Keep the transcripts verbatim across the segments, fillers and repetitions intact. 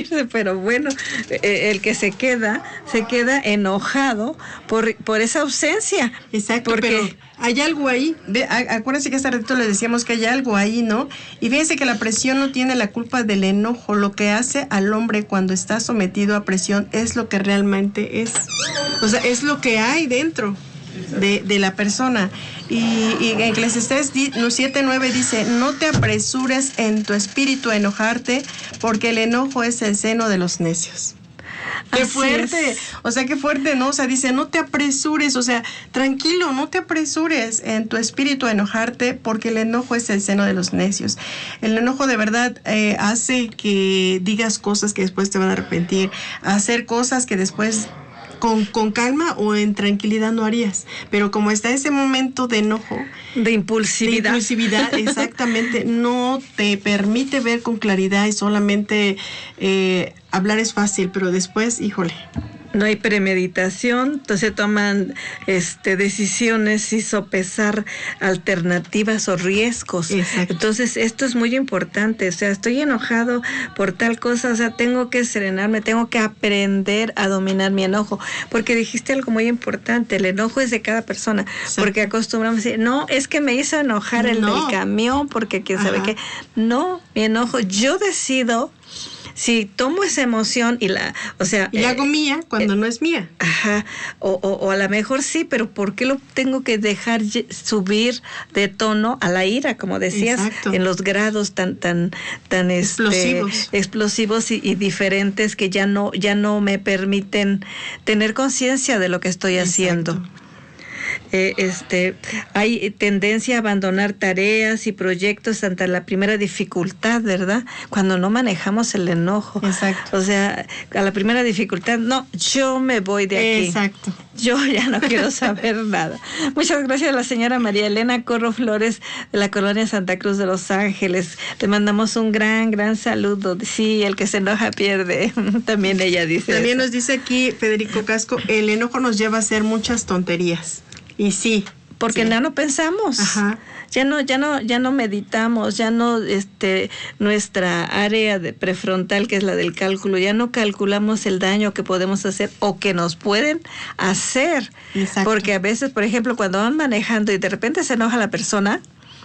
irse, pero bueno, eh, el que se queda, se queda enojado por, por esa ausencia. Exacto, porque pero hay algo ahí. Ve, acuérdense que hace ratito le decíamos que hay algo ahí, ¿no? Y fíjense que la presión no tiene la culpa del enojo. Lo que hace al hombre cuando está sometido a presión es lo que realmente es. O sea, es lo que hay dentro de, de la persona. Y, y en Eclesiastés siete nueve dice: no te apresures en tu espíritu a enojarte, porque el enojo es el seno de los necios. ¡Qué Así fuerte! es. O sea, qué fuerte, ¿no? O sea, dice, no te apresures, o sea, tranquilo, no te apresures en tu espíritu a enojarte, porque el enojo es el seno de los necios. El enojo de verdad eh, hace que digas cosas que después te van a arrepentir, hacer cosas que después con, con calma o en tranquilidad no harías. Pero como está ese momento de enojo, de impulsividad, de impulsividad, exactamente, no te permite ver con claridad y solamente eh, hablar es fácil, pero después, híjole. No hay premeditación, entonces toman este, decisiones y sopesar alternativas o riesgos. Exacto. Entonces esto es muy importante, o sea, estoy enojado por tal cosa, o sea, tengo que serenarme, tengo que aprender a dominar mi enojo, porque dijiste algo muy importante, el enojo es de cada persona. Exacto. Porque acostumbramos a decir, no, es que me hizo enojar el no. del camión, porque quién sabe qué. No, mi enojo, yo decido si tomo esa emoción y la, o sea... Y la hago eh, mía cuando eh, no es mía. Ajá, o, o, o a lo mejor sí, pero ¿por qué lo tengo que dejar subir de tono a la ira, como decías? Exacto. En los grados tan, tan, tan explosivos, este, explosivos y, y diferentes que ya no, ya no me permiten tener conciencia de lo que estoy Exacto. haciendo. Eh, este, hay tendencia a abandonar tareas y proyectos ante la primera dificultad, ¿verdad? Cuando no manejamos el enojo. Exacto. O sea, a la primera dificultad, no, yo me voy de aquí. Exacto. Yo ya no quiero saber nada. Muchas gracias a la señora María Elena Corro Flores de la colonia Santa Cruz de Los Ángeles. Te mandamos un gran, gran saludo. Sí, el que se enoja pierde. También ella dice También eso. Nos dice aquí Federico Casco, el enojo nos lleva a hacer muchas tonterías. Y sí, porque sí. ya no pensamos. Ajá. Ya no, ya no, ya no meditamos, ya no, este, nuestra área de prefrontal, que es la del cálculo, ya no calculamos el daño que podemos hacer o que nos pueden hacer. Exacto. Porque a veces, por ejemplo, cuando van manejando y de repente se enoja la persona,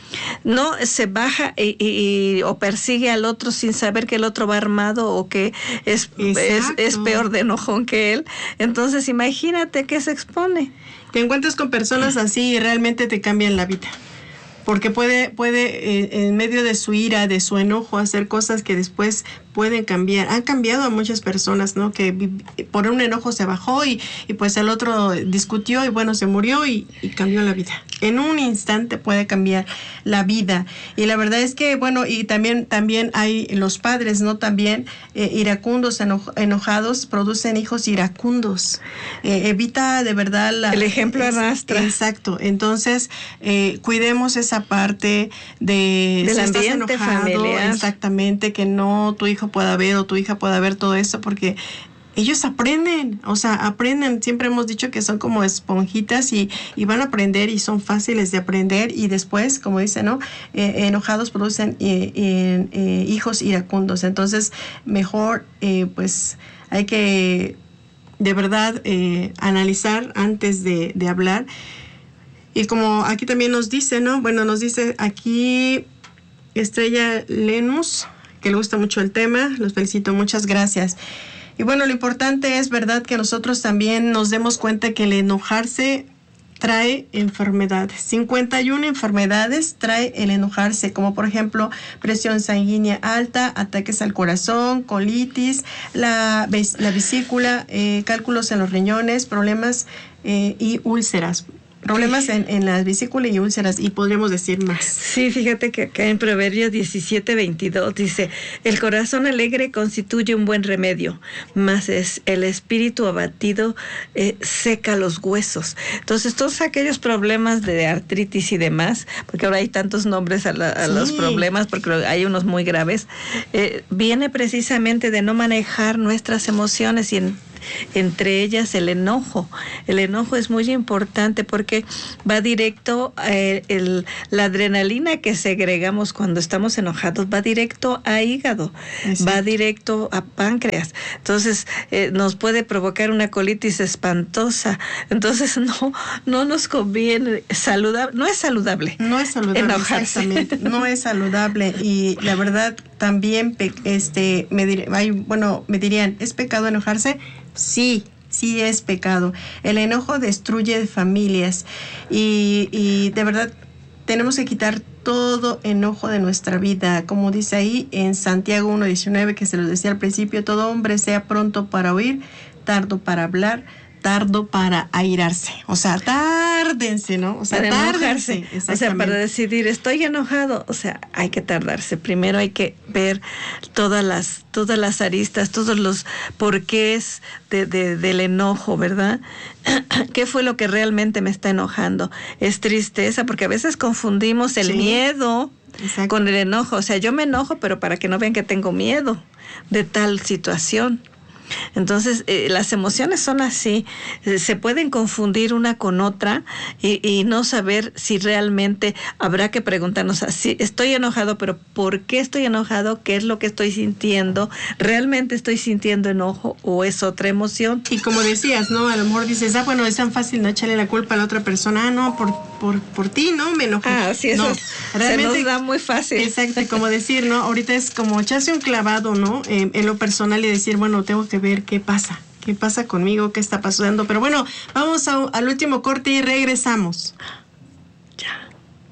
no se baja y, y, y o persigue al otro sin saber que el otro va armado o que es, es, es peor de enojón que él. Entonces imagínate que se expone. Te encuentras con personas así y realmente te cambian la vida. Porque puede, puede eh, en medio de su ira, de su enojo, hacer cosas que después pueden cambiar. Han cambiado a muchas personas, ¿no? Que por un enojo se bajó y, y pues el otro discutió y bueno, se murió y, y cambió la vida. En un instante puede cambiar la vida. Y la verdad es que, bueno, y también, también hay los padres, ¿no? También eh, iracundos, eno, enojados, producen hijos iracundos. Eh, evita de verdad la... El ejemplo es, arrastra. Exacto. Entonces, eh, cuidemos esa parte de... Del si ambiente estás enojado, familiar. Exactamente, que no tu hijo pueda ver o tu hija pueda ver todo eso, porque ellos aprenden, o sea, aprenden. Siempre hemos dicho que son como esponjitas y, y van a aprender y son fáciles de aprender y después, como dice, ¿no? Eh, enojados producen eh, eh, eh, hijos iracundos. Entonces, mejor, eh, pues, hay que de verdad eh, analizar antes de, de hablar. Y como aquí también nos dice, ¿no? Bueno, nos dice aquí Estrella Lenus, que le gusta mucho el tema. Los felicito, muchas gracias. Y bueno, lo importante es, ¿verdad?, que nosotros también nos demos cuenta que el enojarse trae enfermedades. cincuenta y una enfermedades trae el enojarse, como por ejemplo presión sanguínea alta, ataques al corazón, colitis, la, la vesícula, eh, cálculos en los riñones, problemas eh, y úlceras. Problemas en, en la vesícula y úlceras, y podríamos decir más. Sí, fíjate que acá en Proverbios diecisiete veintidós dice: el corazón alegre constituye un buen remedio, mas es el espíritu abatido eh, seca los huesos. Entonces, todos aquellos problemas de artritis y demás, porque ahora hay tantos nombres a, la, a sí. los problemas, porque hay unos muy graves, eh, viene precisamente de no manejar nuestras emociones y en entre ellas el enojo. El enojo es muy importante porque va directo, eh, el, la adrenalina que segregamos cuando estamos enojados va directo a hígado, sí. va directo a páncreas. Entonces eh, nos puede provocar una colitis espantosa. Entonces no, no nos conviene, saludable, no es saludable. No es saludable, enojarse. Exactamente, no es saludable. Y la verdad también, este, me dir, ay, bueno, me dirían, ¿es pecado enojarse? Sí. Sí es pecado. El enojo destruye familias y, y de verdad tenemos que quitar todo enojo de nuestra vida. Como dice ahí en Santiago uno diecinueve, que se los decía al principio, todo hombre sea pronto para oír, tardo para hablar, tardo para airarse. O sea, tárdense, ¿no? O sea, para tárdense. Enojarse. O sea, para decidir, estoy enojado. O sea, hay que tardarse. Primero hay que ver todas las, todas las aristas, todos los porqués de, de, del enojo, ¿verdad? ¿Qué fue lo que realmente me está enojando? Es tristeza, porque a veces confundimos el sí. miedo Exacto. con el enojo. O sea, yo me enojo, pero para que no vean que tengo miedo de tal situación. Entonces, eh, las emociones son así, eh, se pueden confundir una con otra y, y no saber si realmente habrá que preguntarnos, así, estoy enojado, pero ¿por qué estoy enojado? ¿Qué es lo que estoy sintiendo? ¿Realmente estoy sintiendo enojo o es otra emoción? Y como decías, ¿no? A lo mejor dices, ah, bueno, es tan fácil no echarle la culpa a la otra persona, ah, no, por, por, por ti, ¿no? Me enojé. Ah, sí, eso no, es, realmente se nos da muy fácil. Exacto, como decir, ¿no? Ahorita es como echarse un clavado, ¿no? Eh, en lo personal y decir, bueno, tengo que ver qué pasa, qué pasa conmigo, qué está pasando. Pero bueno, vamos a, al último corte y regresamos. Ya.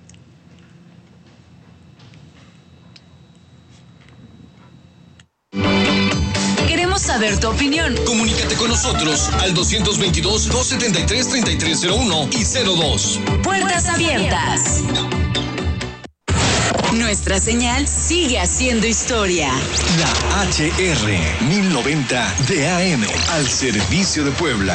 Queremos saber tu opinión. Comunícate con nosotros al dos veintidós, doscientos setenta y tres, treinta y tres cero uno y cero dos. Puertas abiertas. Nuestra señal sigue haciendo historia. La H R mil noventa de A M al servicio de Puebla.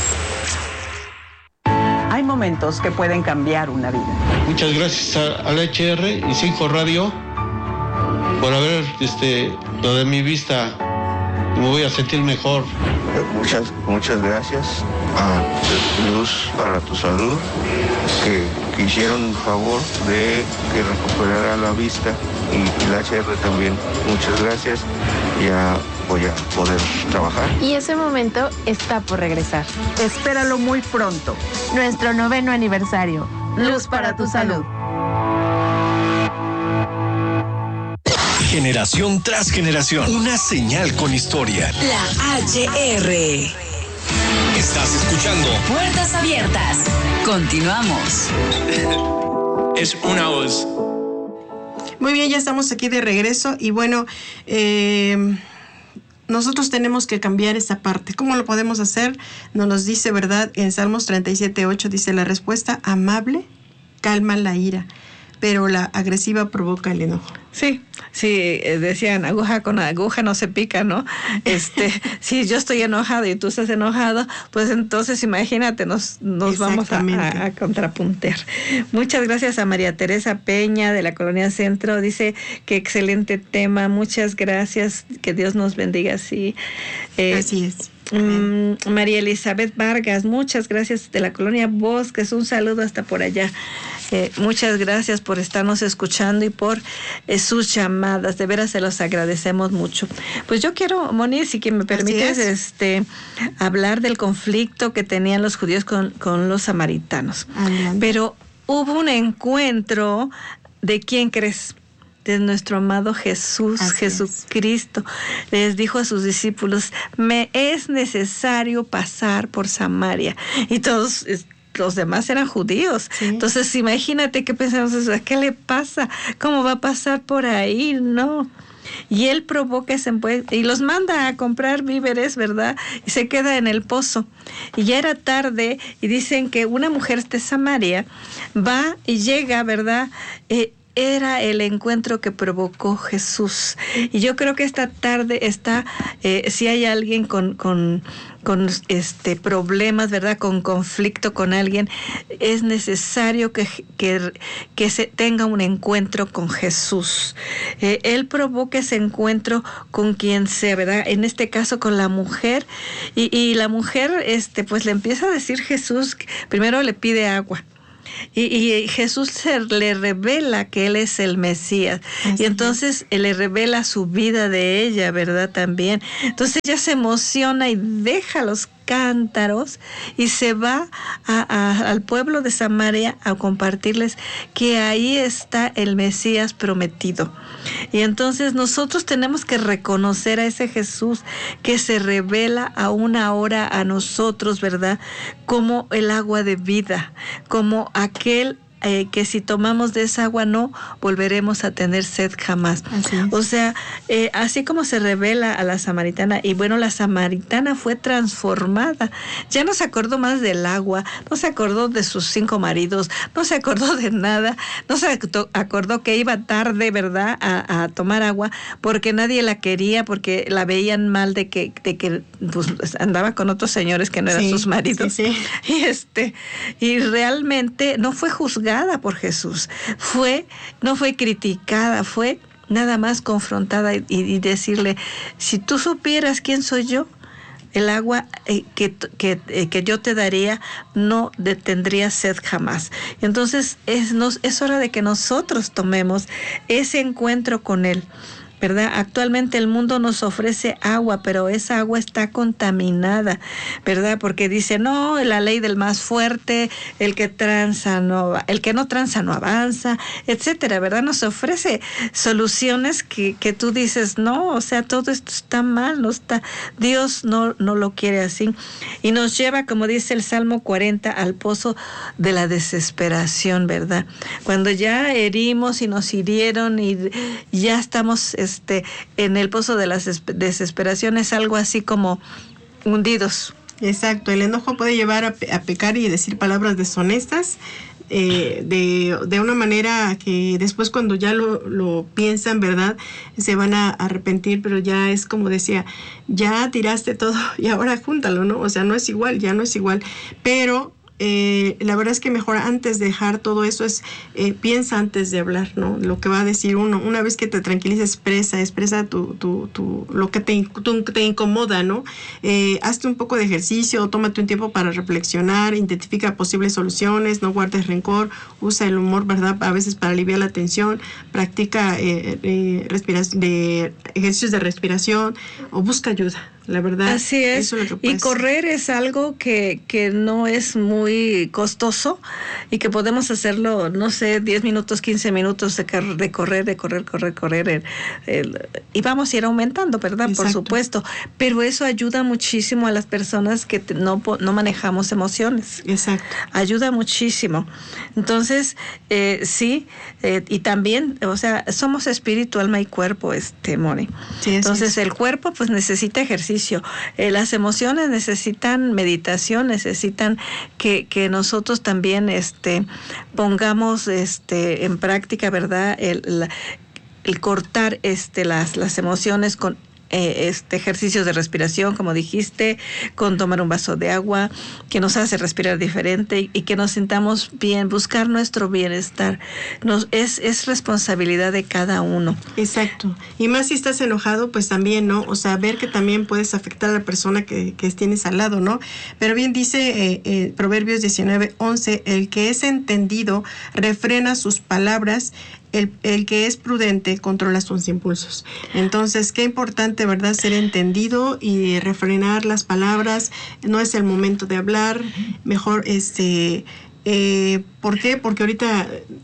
Hay momentos que pueden cambiar una vida. Muchas gracias a, a la H R y cinco Radio por haber este, lo de mi vista. Me voy a sentir mejor. Muchas, muchas gracias a Luz para tu Salud, que, que hicieron un favor de que recuperara la vista, y, y la H R también. Muchas gracias. Ya voy a poder trabajar. Y ese momento está por regresar. Espéralo muy pronto. Nuestro noveno aniversario. Luz para tu Salud. Generación tras generación, una señal con historia. La H R. Estás escuchando Puertas Abiertas. Continuamos. Es una voz. Muy bien, ya estamos aquí de regreso y bueno, eh, nosotros tenemos que cambiar esa parte. ¿Cómo lo podemos hacer? Nos los dice, ¿verdad? En Salmos treinta y siete, ocho dice, la respuesta amable calma la ira, pero la agresiva provoca el enojo. Sí, sí, decían, aguja con aguja no se pica, ¿no? Este, si yo estoy enojado y tú estás enojado, pues entonces imagínate, nos, nos vamos a, a, a contrapuntear. Muchas gracias a María Teresa Peña de la Colonia Centro, dice que excelente tema, muchas gracias, que Dios nos bendiga así. Eh, Así es. Mm, María Elizabeth Vargas, muchas gracias de la Colonia Bosques, un saludo hasta por allá. Eh, muchas gracias por estarnos escuchando y por eh, sus llamadas, de veras se los agradecemos mucho. Pues yo quiero, Moni, si que me permites, este, hablar del conflicto que tenían los judíos con, con los samaritanos. Adelante. Pero hubo un encuentro de ¿quién crees? De nuestro amado Jesús, Así Jesucristo. Es. Les dijo a sus discípulos, me es necesario pasar por Samaria. Y todos, los demás eran judíos. Sí. Entonces imagínate qué pensamos, ¿qué le pasa? ¿Cómo va a pasar por ahí? No. Y él provoca ese encuentro y los manda a comprar víveres, ¿verdad? Y se queda en el pozo. Y ya era tarde y dicen que una mujer de Samaria va y llega, ¿verdad? Eh, era el encuentro que provocó Jesús. Y yo creo que esta tarde está, eh, si hay alguien con, con, con este problemas, ¿verdad? Con conflicto con alguien, es necesario que, que, que se tenga un encuentro con Jesús. Eh, él provoca ese encuentro con quien sea, ¿verdad? En este caso con la mujer, y, y la mujer, este, pues le empieza a decir Jesús, primero le pide agua. Y, y Jesús se, le revela que Él es el Mesías. Así y entonces es. Le revela su vida de ella, ¿verdad? También. Entonces ella se emociona y deja los cántaros y se va a, a, al pueblo de Samaria a compartirles que ahí está el Mesías prometido. Y entonces nosotros tenemos que reconocer a ese Jesús que se revela aún ahora a nosotros, ¿verdad? Como el agua de vida, como aquel Eh, que si tomamos de esa agua no volveremos a tener sed jamás. O sea, eh, así como se revela a la samaritana, y bueno, la samaritana fue transformada, ya no se acordó más del agua, no se acordó de sus cinco maridos, no se acordó de nada, no se acordó que iba tarde, ¿verdad?, a, a tomar agua, porque nadie la quería, porque la veían mal de que, de que pues, andaba con otros señores que no eran sí, sus maridos. Sí, sí. Y este, y realmente no fue juzgada por Jesús, fue, no fue criticada, fue nada más confrontada y, y decirle, si tú supieras quién soy yo, el agua eh, que, que, eh, que yo te daría no detendría sed jamás. Entonces es, nos, es hora de que nosotros tomemos ese encuentro con Él, ¿verdad? Actualmente el mundo nos ofrece agua, pero esa agua está contaminada, ¿verdad? Porque dice, no, la ley del más fuerte, el que tranza no, el que no tranza no avanza, etcétera, ¿verdad? Nos ofrece soluciones que, que tú dices, no, o sea, todo esto está mal, no está, Dios no, no lo quiere así. Y nos lleva, como dice el Salmo cuarenta, al pozo de la desesperación, ¿verdad? Cuando ya herimos y nos hirieron y ya estamos Este, en el pozo de la desesperación, es algo así como hundidos. Exacto, el enojo puede llevar a, pe- a pecar y decir palabras deshonestas eh, de, de una manera que después cuando ya lo, lo piensan, ¿verdad?, se van a arrepentir, pero ya es como decía, ya tiraste todo y ahora júntalo, ¿no? O sea, no es igual, ya no es igual, pero Eh, la verdad es que mejor antes de dejar todo eso es eh, piensa antes de hablar, ¿no? Lo que va a decir uno. Una vez que te tranquilices, expresa, expresa tu, tu, tu, lo que te, tu, te incomoda, ¿no? Eh, hazte un poco de ejercicio, tómate un tiempo para reflexionar, identifica posibles soluciones, no guardes rencor, usa el humor, ¿verdad?, a veces para aliviar la tensión, practica eh, eh, respiración, de ejercicios de respiración o busca ayuda. La verdad, así es. Eso es lo que y correr es algo que, que no es muy costoso y que podemos hacerlo, no sé, diez minutos, quince minutos de, car- de correr, de correr, correr, correr. El, el, y vamos a ir aumentando, ¿verdad? Exacto. Por supuesto. Pero eso ayuda muchísimo a las personas que te, no, no manejamos emociones. Exacto. Ayuda muchísimo. Entonces, eh, sí, eh, y también, o sea, somos espíritu, alma y cuerpo, este, Moni. Sí, entonces, es. El cuerpo, pues, necesita ejercicio. Eh, las emociones necesitan meditación, necesitan que, que nosotros también este, pongamos este, en práctica, ¿verdad?, el, la, el cortar este, las, las emociones con Eh, este ejercicios de respiración, como dijiste, con tomar un vaso de agua que nos hace respirar diferente y, y que nos sintamos bien, buscar nuestro bienestar. Nos, es, es responsabilidad de cada uno. Exacto. Y más si estás enojado, pues también, ¿no? O sea, ver que también puedes afectar a la persona que, que tienes al lado, ¿no? Pero bien dice eh, eh, Proverbios diecinueve once, el que es entendido refrena sus palabras, El, el que es prudente controla sus impulsos. Entonces, qué importante, ¿verdad?, ser entendido y refrenar las palabras. No es el momento de hablar. Mejor, este, eh, ¿por qué? Porque ahorita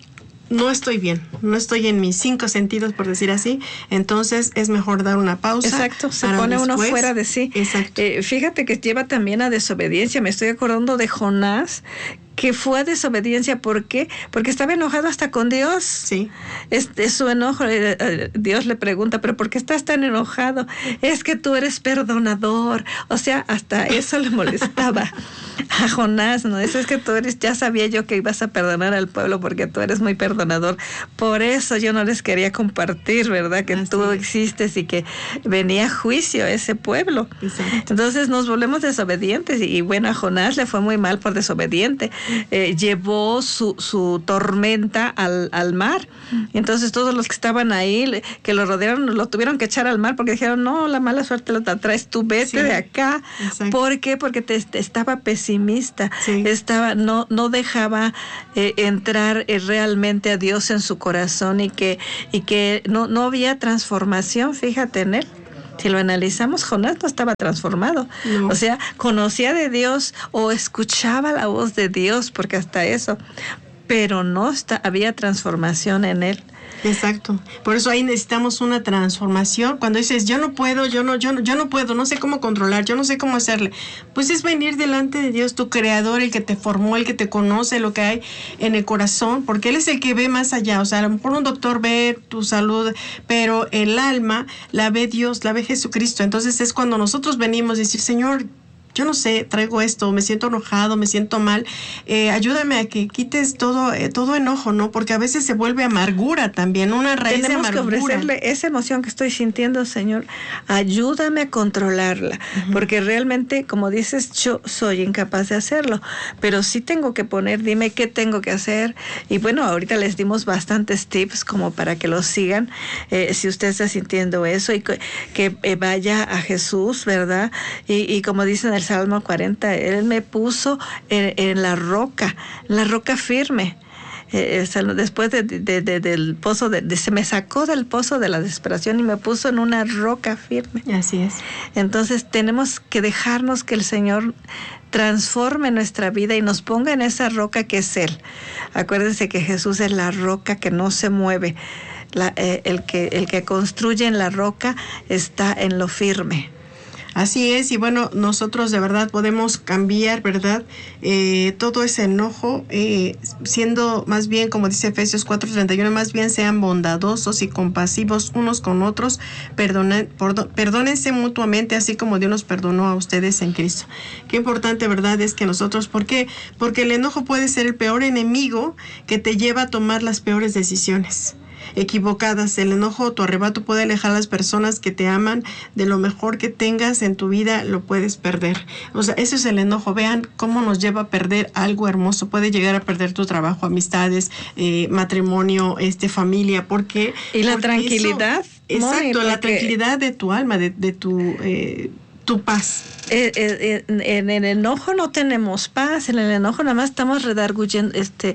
no estoy bien, no estoy en mis cinco sentidos, por decir así. Entonces, es mejor dar una pausa. Exacto, se pone después, uno fuera de sí. Exacto. Eh, fíjate que lleva también a desobediencia. Me estoy acordando de Jonás, que fue a desobediencia. ¿Por qué? Porque estaba enojado hasta con Dios. Sí. Es, es su enojo. Eh, Dios le pregunta, ¿pero por qué estás tan enojado? Es que tú eres perdonador. O sea, hasta eso le molestaba. a Jonás, ¿no? Eso es que tú eres, ya sabía yo que ibas a perdonar al pueblo porque tú eres muy perdonador. Por eso yo no les quería compartir, ¿verdad? Que Así tú es. existes y que venía a juicio a ese pueblo. Exacto. Entonces nos volvemos desobedientes y, y bueno, a Jonás le fue muy mal por desobediente. Eh, llevó su, su tormenta al, al mar. Entonces todos los que estaban ahí, que lo rodearon, lo tuvieron que echar al mar porque dijeron, no, la mala suerte la traes tú, vete sí. de acá. Exacto. ¿Por qué? Porque te, te estaba pesimista, sí. estaba, no, no dejaba eh, entrar eh, realmente a Dios en su corazón y que, y que no, no había transformación, fíjate en él. Si lo analizamos, Jonás no estaba transformado. No. O sea, conocía de Dios o escuchaba la voz de Dios, porque hasta eso, pero no está, había transformación en él. Exacto. Por eso ahí necesitamos una transformación. Cuando dices, yo no puedo, yo no, yo no, yo no puedo, no sé cómo controlar, yo no sé cómo hacerle. Pues es venir delante de Dios, tu creador, el que te formó, el que te conoce lo que hay en el corazón, porque Él es el que ve más allá. O sea, a lo mejor un doctor ve tu salud, pero el alma la ve Dios, la ve Jesucristo. Entonces es cuando nosotros venimos a decir, Señor, yo no sé, traigo esto, me siento enojado, me siento mal, eh, ayúdame a que quites todo eh, todo enojo, ¿no? Porque a veces se vuelve amargura también, una raíz Tenemos de amargura. Tenemos que ofrecerle esa emoción que estoy sintiendo, Señor, ayúdame a controlarla, uh-huh. porque realmente, como dices, yo soy incapaz de hacerlo, pero sí tengo que poner, dime qué tengo que hacer, y bueno, ahorita les dimos bastantes tips como para que los sigan, eh, si usted está sintiendo eso, y que, que eh, vaya a Jesús, ¿verdad? Y, y como dicen el Salmo cuarenta, Él me puso en, en la roca, en la roca firme. Eh, después de, de, de, del pozo, de, de, se me sacó del pozo de la desesperación y me puso en una roca firme. Así es. Entonces tenemos que dejarnos que el Señor transforme nuestra vida y nos ponga en esa roca que es Él. Acuérdense que Jesús es la roca que no se mueve. La, eh, el, que, el que construye en la roca está en lo firme. Así es, y bueno, nosotros de verdad podemos cambiar, ¿verdad? Eh, todo ese enojo, eh, siendo más bien, como dice Efesios cuatro treinta y uno, más bien sean bondadosos y compasivos unos con otros, perdonen, perdónense mutuamente, así como Dios nos perdonó a ustedes en Cristo. Qué importante, ¿verdad? Es que nosotros, ¿por qué? Porque el enojo puede ser el peor enemigo que te lleva a tomar las peores decisiones equivocadas. El enojo, tu arrebato puede alejar a las personas que te aman de lo mejor que tengas en tu vida, lo puedes perder. O sea, eso es el enojo. Vean cómo nos lleva a perder algo hermoso. Puede llegar a perder tu trabajo, amistades, eh, matrimonio, este, familia. ¿Por qué? Y la Porque tranquilidad. Eso, exacto, la tranquilidad de tu alma, de, de tu... Eh, tu paz. Eh, eh, en, en el enojo no tenemos paz, en el enojo nada más estamos redarguyendo, este,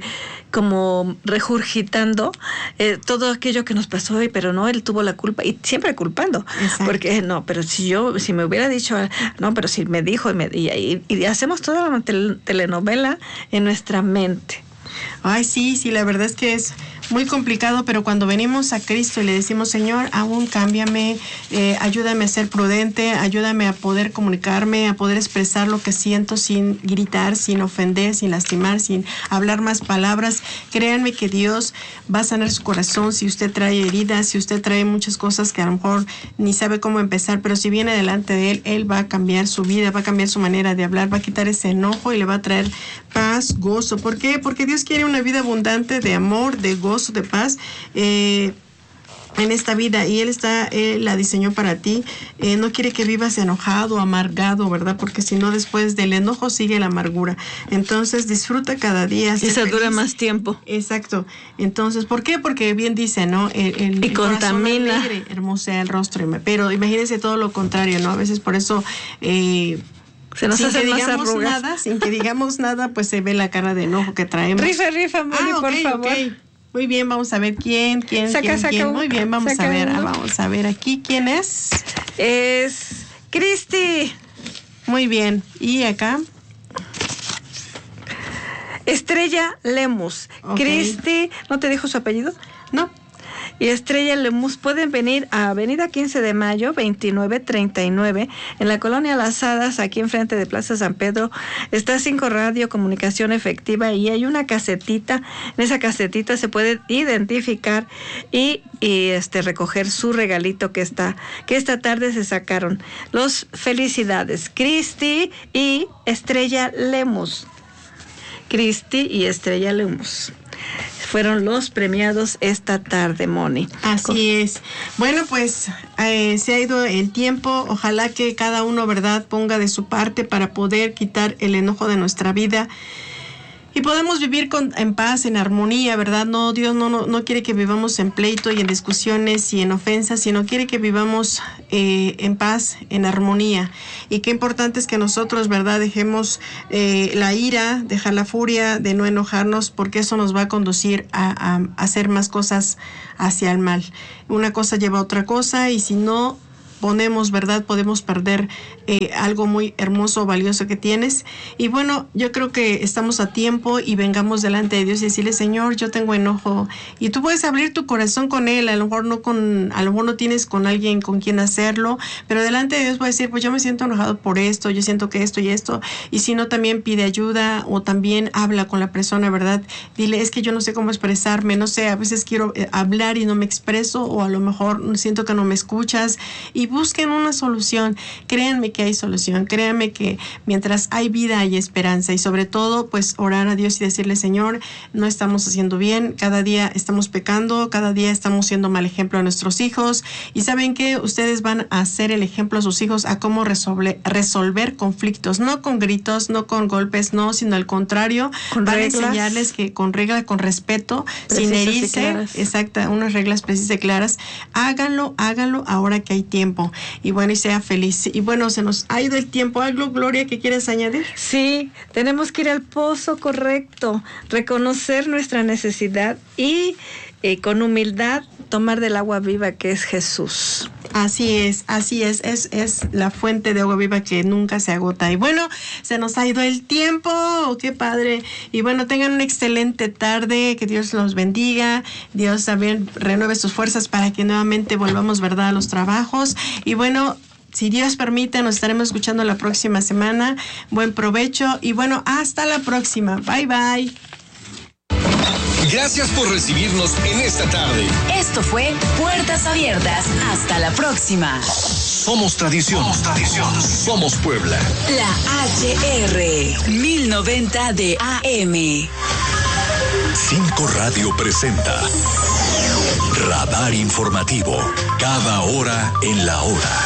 como regurgitando eh, todo aquello que nos pasó, y pero no, él tuvo la culpa, y siempre culpando. Exacto. Porque no, pero si yo, si me hubiera dicho, no, pero si me dijo, y, me, y, y, y hacemos toda una tel, telenovela en nuestra mente. Ay, sí, sí, la verdad es que es muy complicado, pero cuando venimos a Cristo y le decimos, Señor, aún cámbiame, eh, ayúdame a ser prudente, ayúdame a poder comunicarme, a poder expresar lo que siento sin gritar, sin ofender, sin lastimar, sin hablar más palabras. Créanme que Dios va a sanar su corazón. Si usted trae heridas, si usted trae muchas cosas que a lo mejor ni sabe cómo empezar, pero si viene delante de Él, Él va a cambiar su vida, va a cambiar su manera de hablar, va a quitar ese enojo y le va a traer paz, gozo. ¿Por qué? Porque Dios quiere una vida abundante de amor, de gozo, de paz eh, en esta vida, y Él está, Él la diseñó para ti. Eh, no quiere que vivas enojado, amargado, ¿verdad? Porque si no, después del enojo sigue la amargura. Entonces disfruta cada día. Y se dura más tiempo. Exacto. Entonces, ¿por qué? Porque bien dice, ¿no? El, el, y el contamina. Alegre, hermosea el rostro. Pero imagínense todo lo contrario, ¿no? A veces por eso... Eh, Se nos sin hacen que más digamos arrugas. nada, sin que digamos nada, pues se ve la cara de enojo que traemos. Rifa, rifa, Moni, ah, okay, por favor. Okay. Muy bien, vamos a ver quién, quién, saca, quién, saca quién. Un, Muy bien, vamos saca a ver, uno. vamos a ver aquí quién es. Es Cristi. Muy bien, y acá. Estrella Lemus. Okay. Cristi, ¿no te dijo su apellido? No. y Estrella Lemus pueden venir a Avenida quince de Mayo, veintinueve treinta y nueve, en la colonia Las Hadas, aquí enfrente de Plaza San Pedro. Está Cinco Radio, comunicación efectiva, y hay una casetita. En esa casetita se puede identificar y, y este recoger su regalito que está, que esta tarde se sacaron. Los felicidades, Cristi y Estrella Lemus. Cristi y Estrella Lemus fueron los premiados esta tarde, Moni. Así es. Bueno, pues eh, se ha ido el tiempo. Ojalá que cada uno, ¿verdad?, ponga de su parte para poder quitar el enojo de nuestra vida. Y podemos vivir con, en paz, en armonía, ¿verdad? No, Dios no, no, no quiere que vivamos en pleito y en discusiones y en ofensas, sino quiere que vivamos eh, en paz, en armonía. Y qué importante es que nosotros, ¿verdad?, dejemos eh, la ira, dejar la furia, de no enojarnos, porque eso nos va a conducir a, a, a hacer más cosas hacia el mal. Una cosa lleva a otra cosa, y si no ponemos, ¿verdad?, podemos perder eh, algo muy hermoso, valioso que tienes. Y bueno, yo creo que estamos a tiempo y vengamos delante de Dios y decirle: Señor, yo tengo enojo. Y tú puedes abrir tu corazón con Él. A lo mejor no con, a lo mejor no tienes con alguien con quien hacerlo, pero delante de Dios puedes decir: pues yo me siento enojado por esto, yo siento que esto y esto. Y si no, también pide ayuda, o también habla con la persona, ¿verdad? Dile: es que yo no sé cómo expresarme, no sé, a veces quiero hablar y no me expreso, o a lo mejor siento que no me escuchas. Y busquen una solución. Créanme que hay solución. Créanme que mientras hay vida hay esperanza, y sobre todo pues orar a Dios y decirle: Señor, no estamos haciendo bien, cada día estamos pecando, cada día estamos siendo mal ejemplo a nuestros hijos, y saben que ustedes van a hacer el ejemplo a sus hijos a cómo resolver, resolver conflictos, no con gritos, no con golpes, no, sino al contrario, con van reglas, a enseñarles que con regla, con respeto, sin herirse, exacta, unas reglas precisas y claras. Háganlo, háganlo ahora que hay tiempo. Y bueno, y sea feliz. Y bueno, se nos ha ido el tiempo. ¿Algo, Gloria, que quieres añadir? Sí, tenemos que ir al pozo correcto, reconocer nuestra necesidad y eh, con humildad tomar del agua viva que es Jesús. Así es, así es, es, es la fuente de agua viva que nunca se agota. Y bueno, se nos ha ido el tiempo, qué padre. Y bueno, tengan una excelente tarde, que Dios los bendiga, Dios también renueve sus fuerzas para que nuevamente volvamos, ¿verdad?, a los trabajos. Y bueno, si Dios permite, nos estaremos escuchando la próxima semana. Buen provecho y bueno, hasta la próxima. Bye, bye. Gracias por recibirnos en esta tarde. Esto fue Puertas Abiertas. Hasta la próxima. Somos tradición. Somos tradición. Somos Puebla. La H R mil noventa de A M. Cinco Radio presenta Radar Informativo. Cada hora en la hora.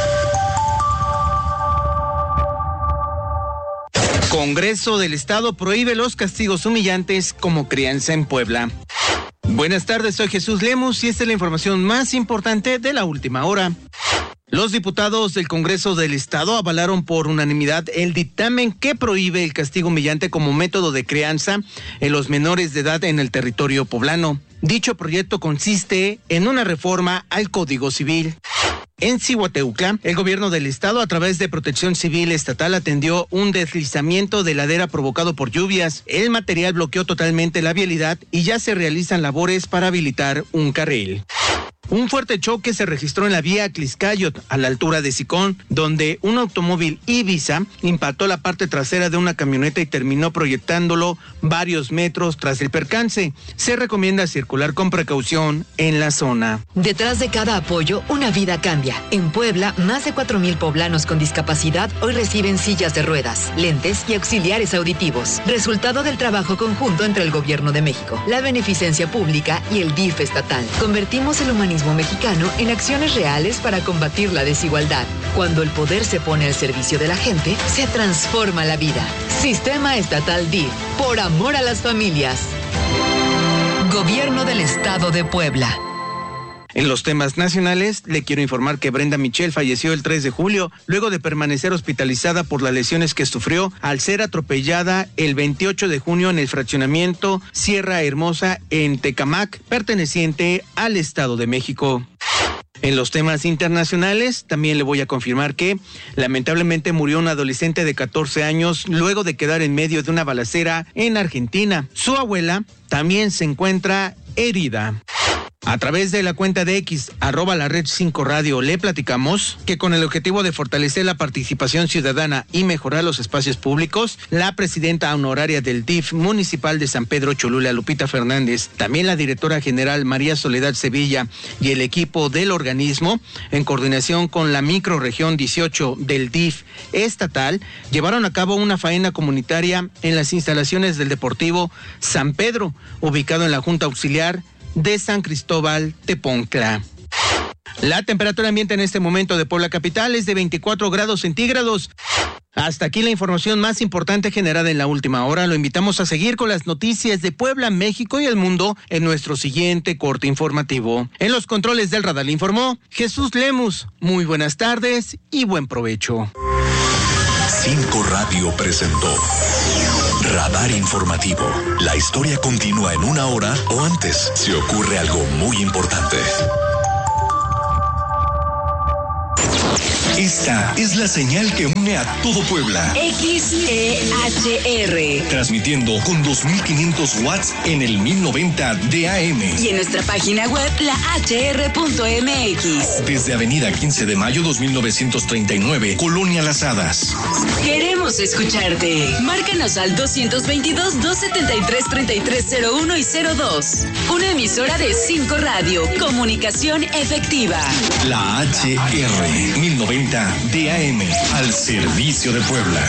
Congreso del Estado prohíbe los castigos humillantes como crianza en Puebla. Buenas tardes, soy Jesús Lemus y esta es la información más importante de la última hora. Los diputados del Congreso del Estado avalaron por unanimidad el dictamen que prohíbe el castigo humillante como método de crianza en los menores de edad en el territorio poblano. Dicho proyecto consiste en una reforma al Código Civil. En Zihuatanejo, el gobierno del estado a través de Protección Civil Estatal atendió un deslizamiento de ladera provocado por lluvias. El material bloqueó totalmente la vialidad y ya se realizan labores para habilitar un carril. Un fuerte choque se registró en la vía Tliscayot, a la altura de Sicón, donde un automóvil Ibiza impactó la parte trasera de una camioneta y terminó proyectándolo varios metros tras el percance. Se recomienda circular con precaución en la zona. Detrás de cada apoyo, una vida cambia. En Puebla, más de cuatro mil poblanos con discapacidad hoy reciben sillas de ruedas, lentes y auxiliares auditivos. Resultado del trabajo conjunto entre el Gobierno de México, la Beneficencia Pública y el D I F estatal. Convertimos el humanismo mexicano en acciones reales para combatir la desigualdad. Cuando el poder se pone al servicio de la gente, se transforma la vida. Sistema Estatal D I F, por amor a las familias. Gobierno del Estado de Puebla. En los temas nacionales, le quiero informar que Brenda Michel falleció el tres de julio, luego de permanecer hospitalizada por las lesiones que sufrió al ser atropellada el veintiocho de junio en el fraccionamiento Sierra Hermosa en Tecámac, perteneciente al Estado de México. En los temas internacionales, también le voy a confirmar que lamentablemente murió un adolescente de catorce años luego de quedar en medio de una balacera en Argentina. Su abuela también se encuentra herida. A través de la cuenta de X, arroba la red cinco radio, le platicamos que con el objetivo de fortalecer la participación ciudadana y mejorar los espacios públicos, la presidenta honoraria del D I F municipal de San Pedro Cholula, Lupita Fernández, también la directora general María Soledad Sevilla y el equipo del organismo, en coordinación con la microrregión dieciocho del D I F estatal, llevaron a cabo una faena comunitaria en las instalaciones del Deportivo San Pedro, ubicado en la Junta Auxiliar de San Cristóbal Teponcla. La temperatura ambiente en este momento de Puebla capital es de veinticuatro grados centígrados. Hasta aquí la información más importante generada en la última hora. Lo invitamos a seguir con las noticias de Puebla, México y el mundo en nuestro siguiente corte informativo. En los controles del radar le informó Jesús Lemus. Muy buenas tardes y buen provecho. cinco Radio presentó Radar Informativo. La historia continúa en una hora o antes si ocurre algo muy importante. Esta es la señal que une a todo Puebla. X E H R. Transmitiendo con dos mil quinientos watts en el mil noventa de A M. Y en nuestra página web, la H R punto M X. Desde Avenida quince de mayo dos mil novecientos treinta y nueve, Colonia Las Hadas. Queremos escucharte. Márcanos al dos dos dos, dos siete tres, tres tres cero uno y cero dos. Una emisora de cinco Radio. Comunicación efectiva. La H R mil noventa de A M, al servicio de Puebla.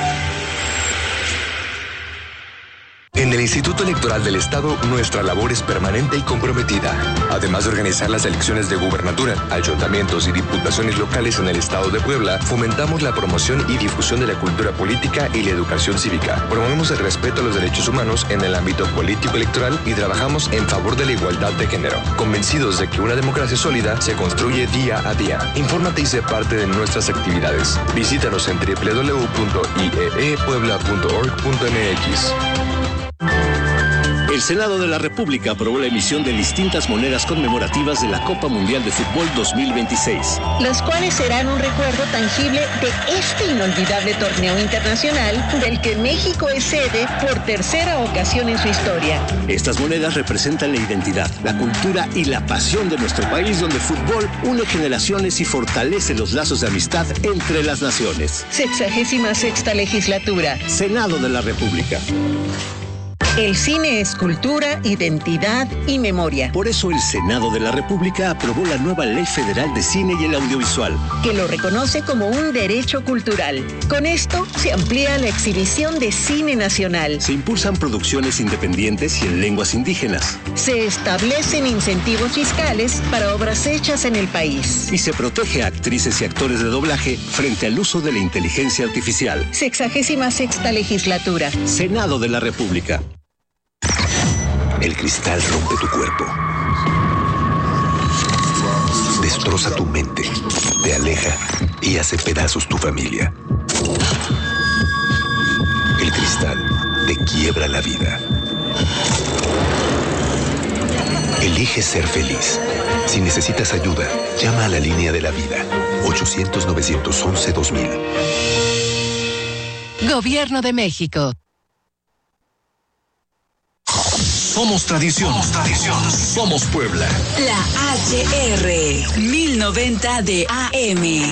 En el Instituto Electoral del Estado, nuestra labor es permanente y comprometida. Además de organizar las elecciones de gubernatura, ayuntamientos y diputaciones locales en el Estado de Puebla, fomentamos la promoción y difusión de la cultura política y la educación cívica. Promovemos el respeto a los derechos humanos en el ámbito político electoral y trabajamos en favor de la igualdad de género, convencidos de que una democracia sólida se construye día a día. Infórmate y sé parte de nuestras actividades. Visítanos en doble u doble u doble u punto i e e puebla punto org punto m x. El Senado de la República aprobó la emisión de distintas monedas conmemorativas de la Copa Mundial de Fútbol dos mil veintiséis. Las cuales serán un recuerdo tangible de este inolvidable torneo internacional del que México es sede por tercera ocasión en su historia. Estas monedas representan la identidad, la cultura y la pasión de nuestro país, donde el fútbol une generaciones y fortalece los lazos de amistad entre las naciones. Sexagésima sexta legislatura. Senado de la República. El cine es cultura, identidad y memoria. Por eso el Senado de la República aprobó la nueva Ley Federal de Cine y el Audiovisual, que lo reconoce como un derecho cultural. Con esto se amplía la exhibición de cine nacional. Se impulsan producciones independientes y en lenguas indígenas. Se establecen incentivos fiscales para obras hechas en el país. Y se protege a actrices y actores de doblaje frente al uso de la inteligencia artificial. Sexagésima sexta legislatura. Senado de la República. El cristal rompe tu cuerpo, destroza tu mente, te aleja y hace pedazos tu familia. El cristal te quiebra la vida. Elige ser feliz. Si necesitas ayuda, llama a la línea de la vida. ochocientos, novecientos once, dos mil. Gobierno de México. Somos tradición. Somos tradición. Somos Puebla. La H R mil noventa de A M.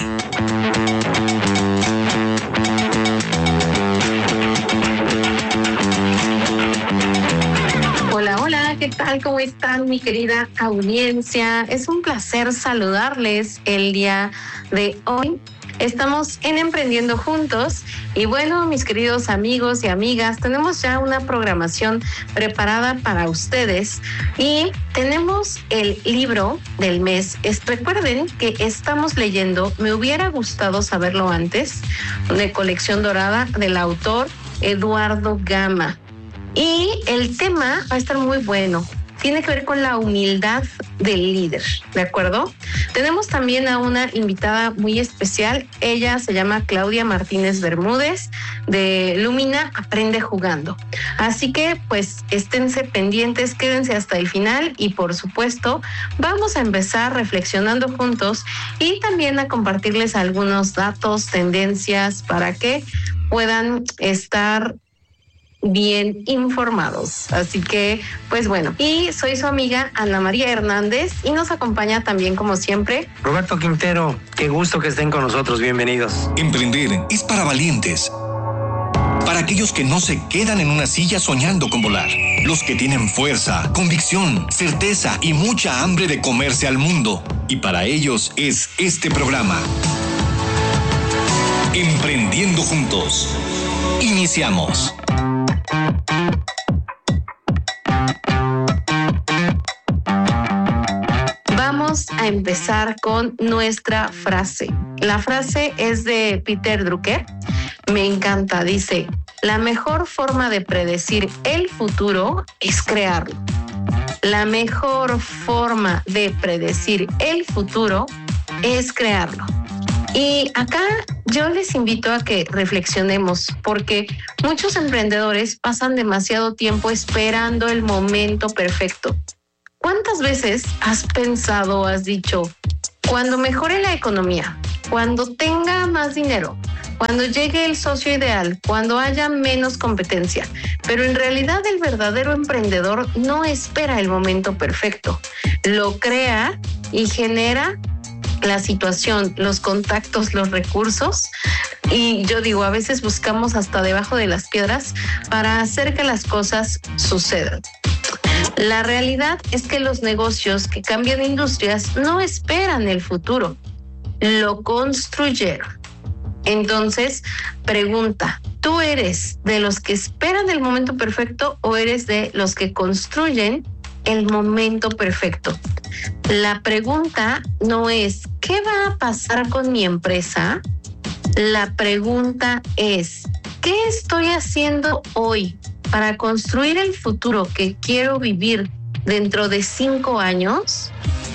Hola, hola, ¿qué tal? ¿Cómo están, mi querida audiencia? Es un placer saludarles el día de hoy. Estamos en Emprendiendo Juntos y bueno, mis queridos amigos y amigas, tenemos ya una programación preparada para ustedes y tenemos el libro del mes. Es, recuerden que estamos leyendo Me hubiera gustado saberlo antes, de Colección Dorada, del autor Eduardo Gama. Y el tema va a estar muy bueno. Tiene que ver con la humildad del líder, ¿de acuerdo? Tenemos también a una invitada muy especial. Ella se llama Claudia Martínez Bermúdez, de Lumina Aprende Jugando. Así que, pues, esténse pendientes, quédense hasta el final y, por supuesto, vamos a empezar reflexionando juntos y también a compartirles algunos datos, tendencias, para que puedan estar bien informados. Así que, pues bueno, y soy su amiga Ana María Hernández y nos acompaña también, como siempre, Roberto Quintero. Qué gusto que estén con nosotros, bienvenidos. Emprender es para valientes, para aquellos que no se quedan en una silla soñando con volar, los que tienen fuerza, convicción, certeza y mucha hambre de comerse al mundo. Y para ellos es este programa. Emprendiendo juntos. Iniciamos. Vamos a empezar con nuestra frase. La frase es de Peter Drucker. Me encanta, dice: la mejor forma de predecir el futuro es crearlo. La mejor forma de predecir el futuro es crearlo. Y acá yo les invito a que reflexionemos, porque muchos emprendedores pasan demasiado tiempo esperando el momento perfecto. ¿Cuántas veces has pensado, has dicho, cuando mejore la economía, cuando tenga más dinero, cuando llegue el socio ideal, cuando haya menos competencia? Pero en realidad el verdadero emprendedor no espera el momento perfecto. Lo crea y genera la situación, los contactos, los recursos. Y yo digo, a veces buscamos hasta debajo de las piedras para hacer que las cosas sucedan. La realidad es que los negocios que cambian industrias no esperan el futuro, lo construyeron. Entonces, pregunta, ¿tú eres de los que esperan el momento perfecto o eres de los que construyen el momento perfecto? La pregunta no es ¿qué va a pasar con mi empresa? La pregunta es ¿qué estoy haciendo hoy para construir el futuro que quiero vivir dentro de cinco años?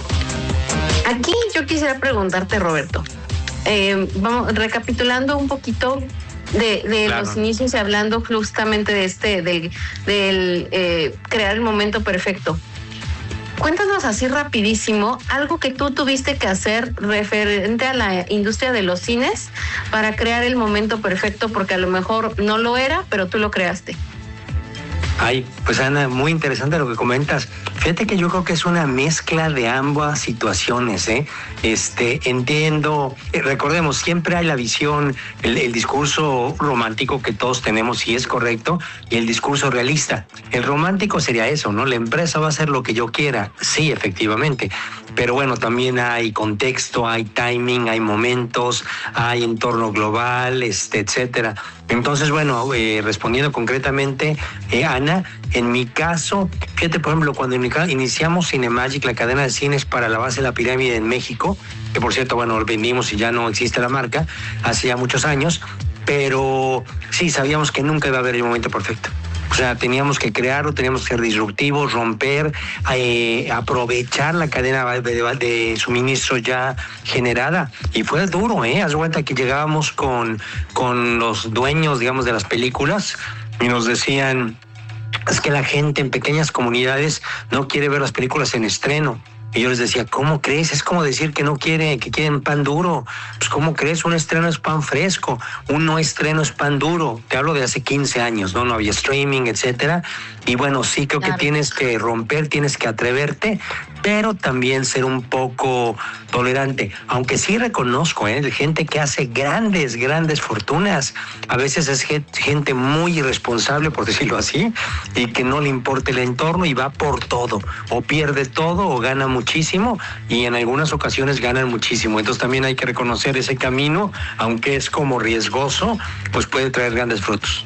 Aquí yo quisiera preguntarte, Roberto, eh, vamos recapitulando un poquito de, de claro. los inicios y hablando justamente de este, del, del eh, crear el momento perfecto. Cuéntanos así rapidísimo algo que tú tuviste que hacer referente a la industria de los cines para crear el momento perfecto, porque a lo mejor no lo era, pero tú lo creaste. Ay, pues Ana, muy interesante lo que comentas. Fíjate que yo creo que es una mezcla de ambas situaciones, ¿eh? Este, entiendo, eh, recordemos, siempre hay la visión, el, el discurso romántico que todos tenemos, y es correcto, y el discurso realista. El romántico sería eso, ¿no? La empresa va a hacer lo que yo quiera. Sí, efectivamente. Pero bueno, también hay contexto, hay timing, hay momentos, hay entorno global, este, etcétera. Entonces, bueno, eh, respondiendo concretamente, eh, Ana, en mi caso, fíjate, por ejemplo, cuando iniciamos Cinemagic, la cadena de cines para la base de la pirámide en México, que por cierto, bueno, lo vendimos y ya no existe la marca, hace ya muchos años, pero sí, sabíamos que nunca iba a haber el momento perfecto. O sea, teníamos que crearlo, teníamos que ser disruptivos, romper, eh, aprovechar la cadena de, de, de suministro ya generada. Y fue duro, ¿eh? Haz de cuenta que llegábamos con, con los dueños, digamos, de las películas y nos decían, es que la gente en pequeñas comunidades no quiere ver las películas en estreno. Y yo les decía, ¿cómo crees? Es como decir que no quiere, que quieren pan duro. Pues ¿cómo crees? Un estreno es pan fresco, un no estreno es pan duro. Te hablo de hace quince años, ¿no? No había streaming, etcétera. Y bueno, sí creo claro. que tienes que romper, tienes que atreverte, pero también ser un poco tolerante. Aunque sí reconozco, ¿eh? Gente que hace grandes, grandes fortunas. A veces es gente muy irresponsable, por decirlo así, y que no le importa el entorno y va por todo. O pierde todo o gana muchísimo, y en algunas ocasiones ganan muchísimo. Entonces también hay que reconocer ese camino, aunque es como riesgoso, pues puede traer grandes frutos.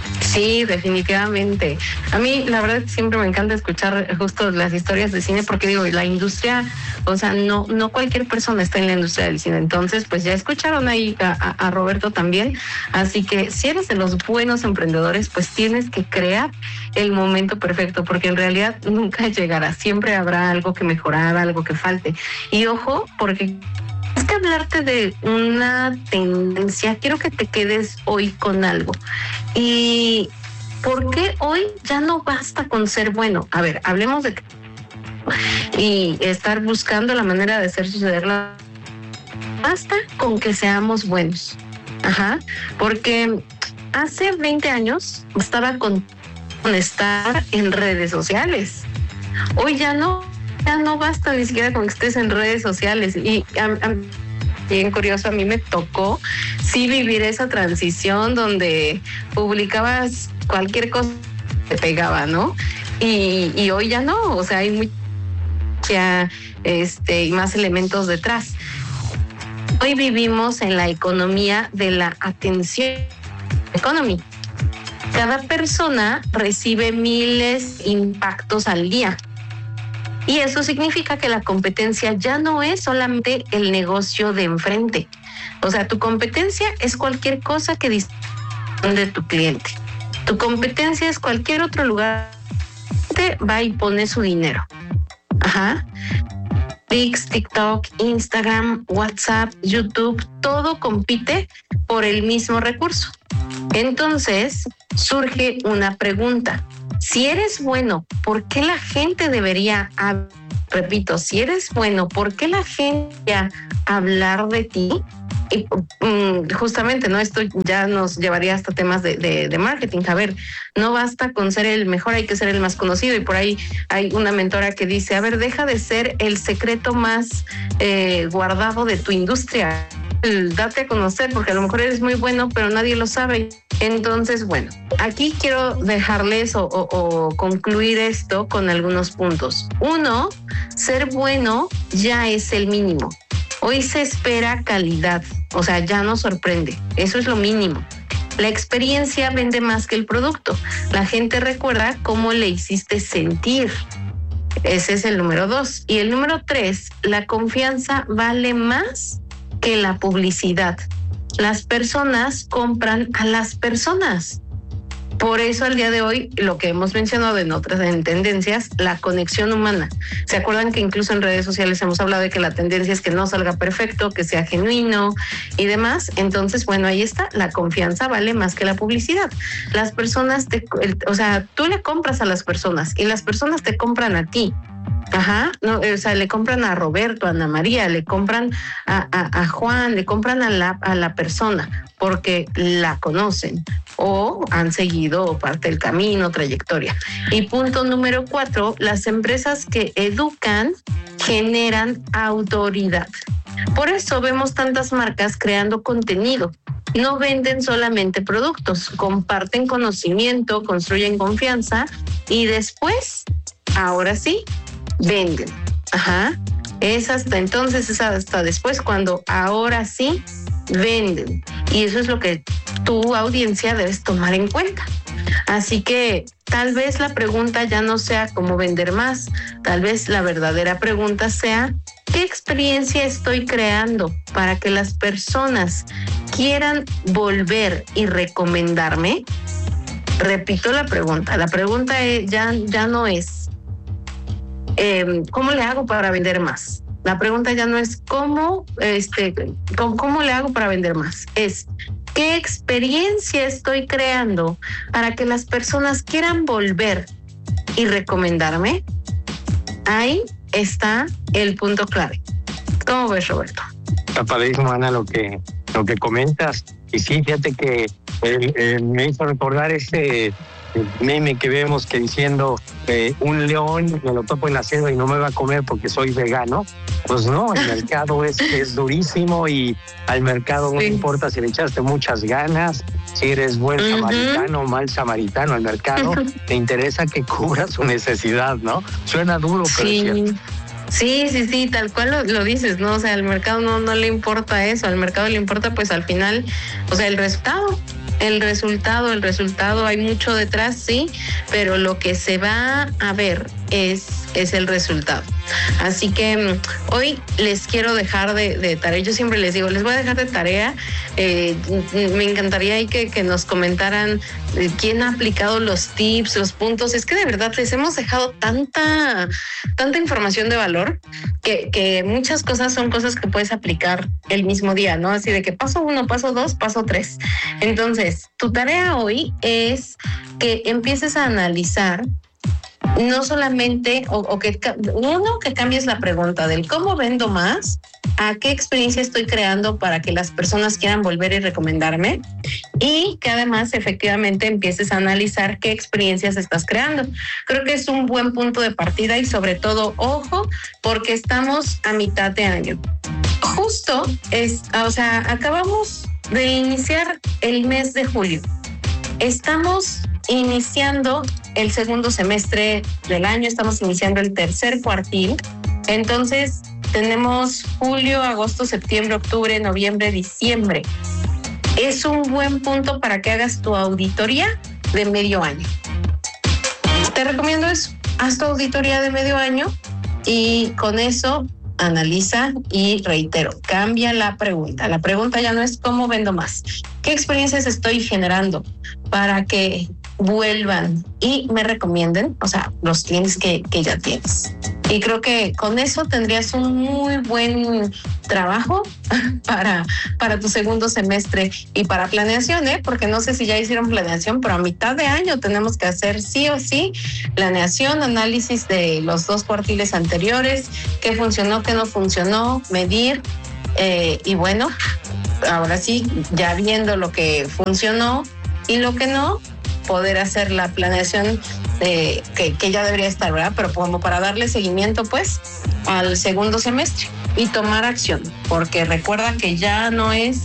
Sí, definitivamente. A mí la verdad siempre me encanta escuchar justo las historias de cine, porque digo, la industria, o sea, no no cualquier persona está en la industria del cine. Entonces, pues ya escucharon ahí a, a Roberto también. Así que si eres de los buenos emprendedores, pues tienes que crear el momento perfecto, porque en realidad nunca llegará. Siempre habrá algo que mejorar, algo que falte. Y ojo, porque es que hablarte de una tendencia, quiero que te quedes hoy con algo. ¿Y por qué hoy ya no basta con ser bueno? A ver, hablemos de... y estar buscando la manera de hacer sucederla. Basta con que seamos buenos. Ajá, porque hace veinte años bastaba con estar en redes sociales. Hoy ya no, ya no basta ni siquiera con que estés en redes sociales. Y a, a, bien curioso, a mí me tocó sí vivir esa transición donde publicabas cualquier cosa que te pegaba, ¿no? Y, y hoy ya no, o sea, hay mucha, este, y más elementos detrás. Hoy vivimos en la economía de la atención economy. Cada persona recibe miles de impactos al día. Y eso significa que la competencia ya no es solamente el negocio de enfrente. O sea, tu competencia es cualquier cosa que disponga de tu cliente. Tu competencia es cualquier otro lugar que va y pone su dinero. Ajá. Pix, TikTok, Instagram, WhatsApp, YouTube, todo compite por el mismo recurso. Entonces, surge una pregunta. Si eres bueno, ¿por qué la gente debería, hab- repito, si eres bueno, ¿por qué la gente debería hablar de ti? Y um, justamente, ¿no? Esto ya nos llevaría hasta temas de, de, de marketing. A ver, no basta con ser el mejor, hay que ser el más conocido. Y por ahí hay una mentora que dice, a ver, deja de ser el secreto más eh, guardado de tu industria. Date a conocer, porque a lo mejor eres muy bueno, pero nadie lo sabe. Entonces, bueno, aquí quiero dejarles o, o, o concluir esto con algunos puntos. Uno, ser bueno ya es el mínimo. Hoy se espera calidad, o sea, ya nos sorprende. Eso es lo mínimo. La experiencia vende más que el producto. La gente recuerda cómo le hiciste sentir. Ese es el número dos. Y el número tres, la confianza vale más que la publicidad. Las personas compran a las personas. Por eso al día de hoy, lo que hemos mencionado en otras en tendencias, la conexión humana. ¿Se acuerdan que incluso en redes sociales hemos hablado de que la tendencia es que no salga perfecto, que sea genuino y demás? Entonces, bueno, ahí está, la confianza vale más que la publicidad. Las personas, te, el, o sea, tú le compras a las personas y las personas te compran a ti. Ajá, no, o sea, le compran a Roberto, a Ana María, le compran a, a, a Juan, le compran a la, a la persona porque la conocen o han seguido parte del camino, trayectoria. Y punto número cuatro, las empresas que educan generan autoridad. Por eso vemos tantas marcas creando contenido. No venden solamente productos, comparten conocimiento, construyen confianza y después, ahora sí, venden. Ajá. Es hasta entonces, es hasta después cuando ahora sí venden. Y eso es lo que tu audiencia debes tomar en cuenta. Así que tal vez la pregunta ya no sea cómo vender más. Tal vez la verdadera pregunta sea ¿qué experiencia estoy creando para que las personas quieran volver y recomendarme? Repito la pregunta. La pregunta es, ya, ya no es Eh, ¿cómo le hago para vender más? La pregunta ya no es cómo, este, cómo, cómo le hago para vender más. Es ¿qué experiencia estoy creando para que las personas quieran volver y recomendarme? Ahí está el punto clave. ¿Cómo ves, Roberto? Está padrísimo, Ana, lo que, lo que comentas. Y sí, fíjate que eh, eh, me hizo recordar ese meme que vemos que diciendo eh, un león me lo topo en la selva y no me va a comer porque soy vegano. Pues no, el mercado es, es durísimo y al mercado no sí. importa si le echaste muchas ganas, si eres buen uh-huh. samaritano o mal samaritano, al mercado uh-huh. te interesa que cubra su necesidad, ¿no? Suena duro, pero sí. es cierto. Sí, sí, sí, tal cual lo, lo dices, ¿no? O sea, al mercado no, no le importa eso, al mercado le importa pues al final, o sea, el resultado. El resultado, el resultado, hay mucho detrás, sí, pero lo que se va a ver es, es el resultado. Así que hoy les quiero dejar de, de tarea, yo siempre les digo, les voy a dejar de tarea, eh, me encantaría ahí que, que nos comentaran quién ha aplicado los tips, los puntos. Es que de verdad les hemos dejado tanta, tanta información de valor que, que muchas cosas son cosas que puedes aplicar el mismo día, ¿no? Así de que paso uno, paso dos, paso tres. Entonces, tu tarea hoy es que empieces a analizar no solamente, o, o que uno, que cambies la pregunta del cómo vendo más a qué experiencia estoy creando para que las personas quieran volver y recomendarme, y que además efectivamente empieces a analizar qué experiencias estás creando. Creo que es un buen punto de partida y sobre todo, ojo, porque estamos a mitad de año. Justo es, o sea, acabamos de iniciar el mes de julio. Estamos iniciando el segundo semestre del año, estamos iniciando el tercer cuartil. Entonces, tenemos julio, agosto, septiembre, octubre, noviembre, diciembre. Es un buen punto para que hagas tu auditoría de medio año. Te recomiendo eso. Haz tu auditoría de medio año y con eso analiza y reitero, cambia la pregunta. La pregunta ya no es cómo vendo más. ¿Qué experiencias estoy generando para que vuelvan y me recomienden? O sea, los clientes que, que ya tienes. Y creo que con eso tendrías un muy buen trabajo para, para tu segundo semestre y para planeación, ¿eh? Porque no sé si ya hicieron planeación, pero a mitad de año tenemos que hacer sí o sí planeación, análisis de los dos cuartiles anteriores, qué funcionó, qué no funcionó, medir, eh, y bueno, ahora sí, ya viendo lo que funcionó y lo que no, poder hacer la planeación de, que, que ya debería estar, ¿verdad? Pero como para darle seguimiento, pues, al segundo semestre y tomar acción, porque recuerda que ya no es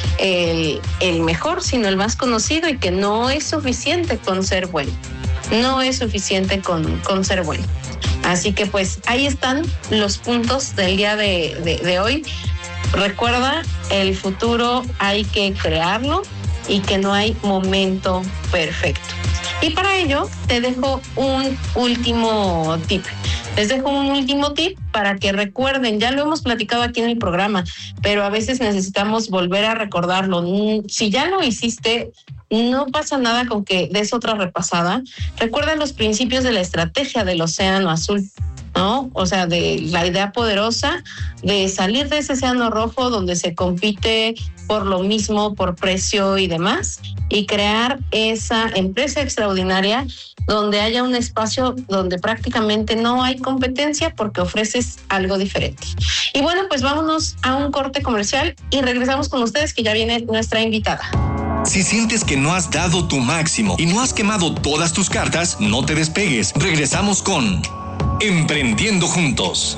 el, el mejor, sino el más conocido, y que no es suficiente con ser bueno. No es suficiente con, con ser bueno. Así que, pues, ahí están los puntos del día de, de, de hoy. Recuerda, el futuro hay que crearlo y que no hay momento perfecto. Y para ello te dejo un último tip. Les dejo un último tip para que recuerden, ya lo hemos platicado aquí en el programa, pero a veces necesitamos volver a recordarlo. Si ya lo hiciste, no pasa nada con que des otra repasada. Recuerda los principios de la estrategia del Océano Azul, ¿no? O sea, de la idea poderosa de salir de ese océano rojo donde se compite por lo mismo, por precio y demás, y crear esa empresa extraordinaria donde haya un espacio donde prácticamente no hay competencia porque ofreces algo diferente. Y bueno, pues vámonos a un corte comercial y regresamos con ustedes, que ya viene nuestra invitada. Si sientes que no has dado tu máximo y no has quemado todas tus cartas, no te despegues. Regresamos con Emprendiendo Juntos.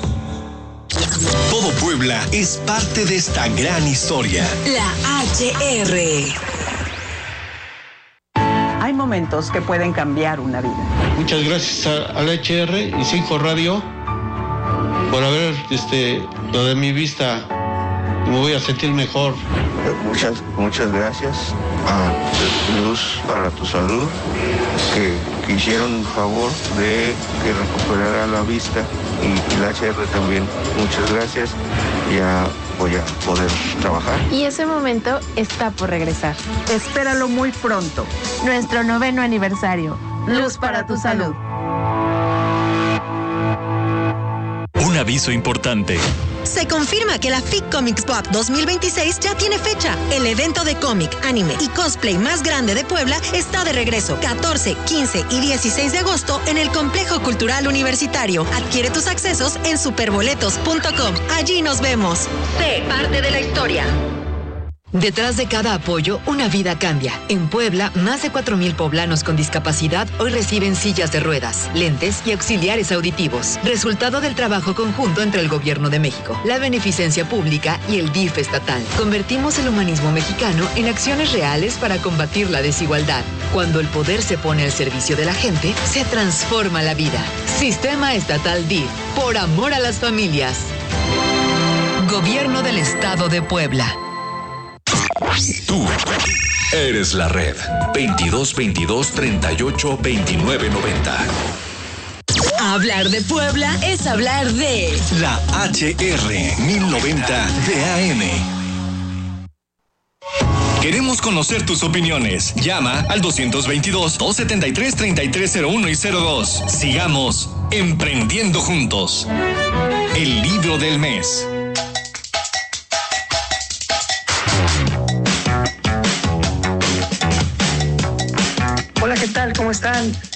Todo Puebla es parte de esta gran historia. La H R. Hay momentos que pueden cambiar una vida. Muchas gracias a, a la H R y Cinco Radio por haber este, lo de mi vista. Me voy a sentir mejor. Muchas, muchas gracias a Luz para tu Salud, que, que hicieron favor de que recuperara la vista, y, y la H R también. Muchas gracias. Ya voy a poder trabajar. Y ese momento está por regresar. Espéralo muy pronto. Nuestro noveno aniversario. Luz para tu salud. Un aviso importante. Se confirma que la F I C Comics Pop dos mil veintiséis ya tiene fecha. El evento de cómic, anime y cosplay más grande de Puebla está de regreso. catorce, quince y dieciséis de agosto en el Complejo Cultural Universitario. Adquiere tus accesos en superboletos punto com. Allí nos vemos. Sé parte de la historia. Detrás de cada apoyo, una vida cambia. En Puebla, más de cuatro mil poblanos con discapacidad hoy reciben sillas de ruedas, lentes y auxiliares auditivos. Resultado del trabajo conjunto entre el Gobierno de México, la Beneficencia Pública y el D I F estatal. Convertimos el humanismo mexicano en acciones reales para combatir la desigualdad. Cuando el poder se pone al servicio de la gente, se transforma la vida. Sistema Estatal D I F, por amor a las familias. Gobierno del Estado de Puebla. Tú eres la red. veintidós veintidós treinta y ocho veintinueve noventa. Hablar de Puebla es hablar de la H R mil noventa de A M. Queremos conocer tus opiniones. Llama al doscientos veintidós, doscientos setenta y tres, treinta y tres cero uno y cero dos. Sigamos emprendiendo juntos. El libro del mes. Hola, ¿qué tal? ¿Cómo están?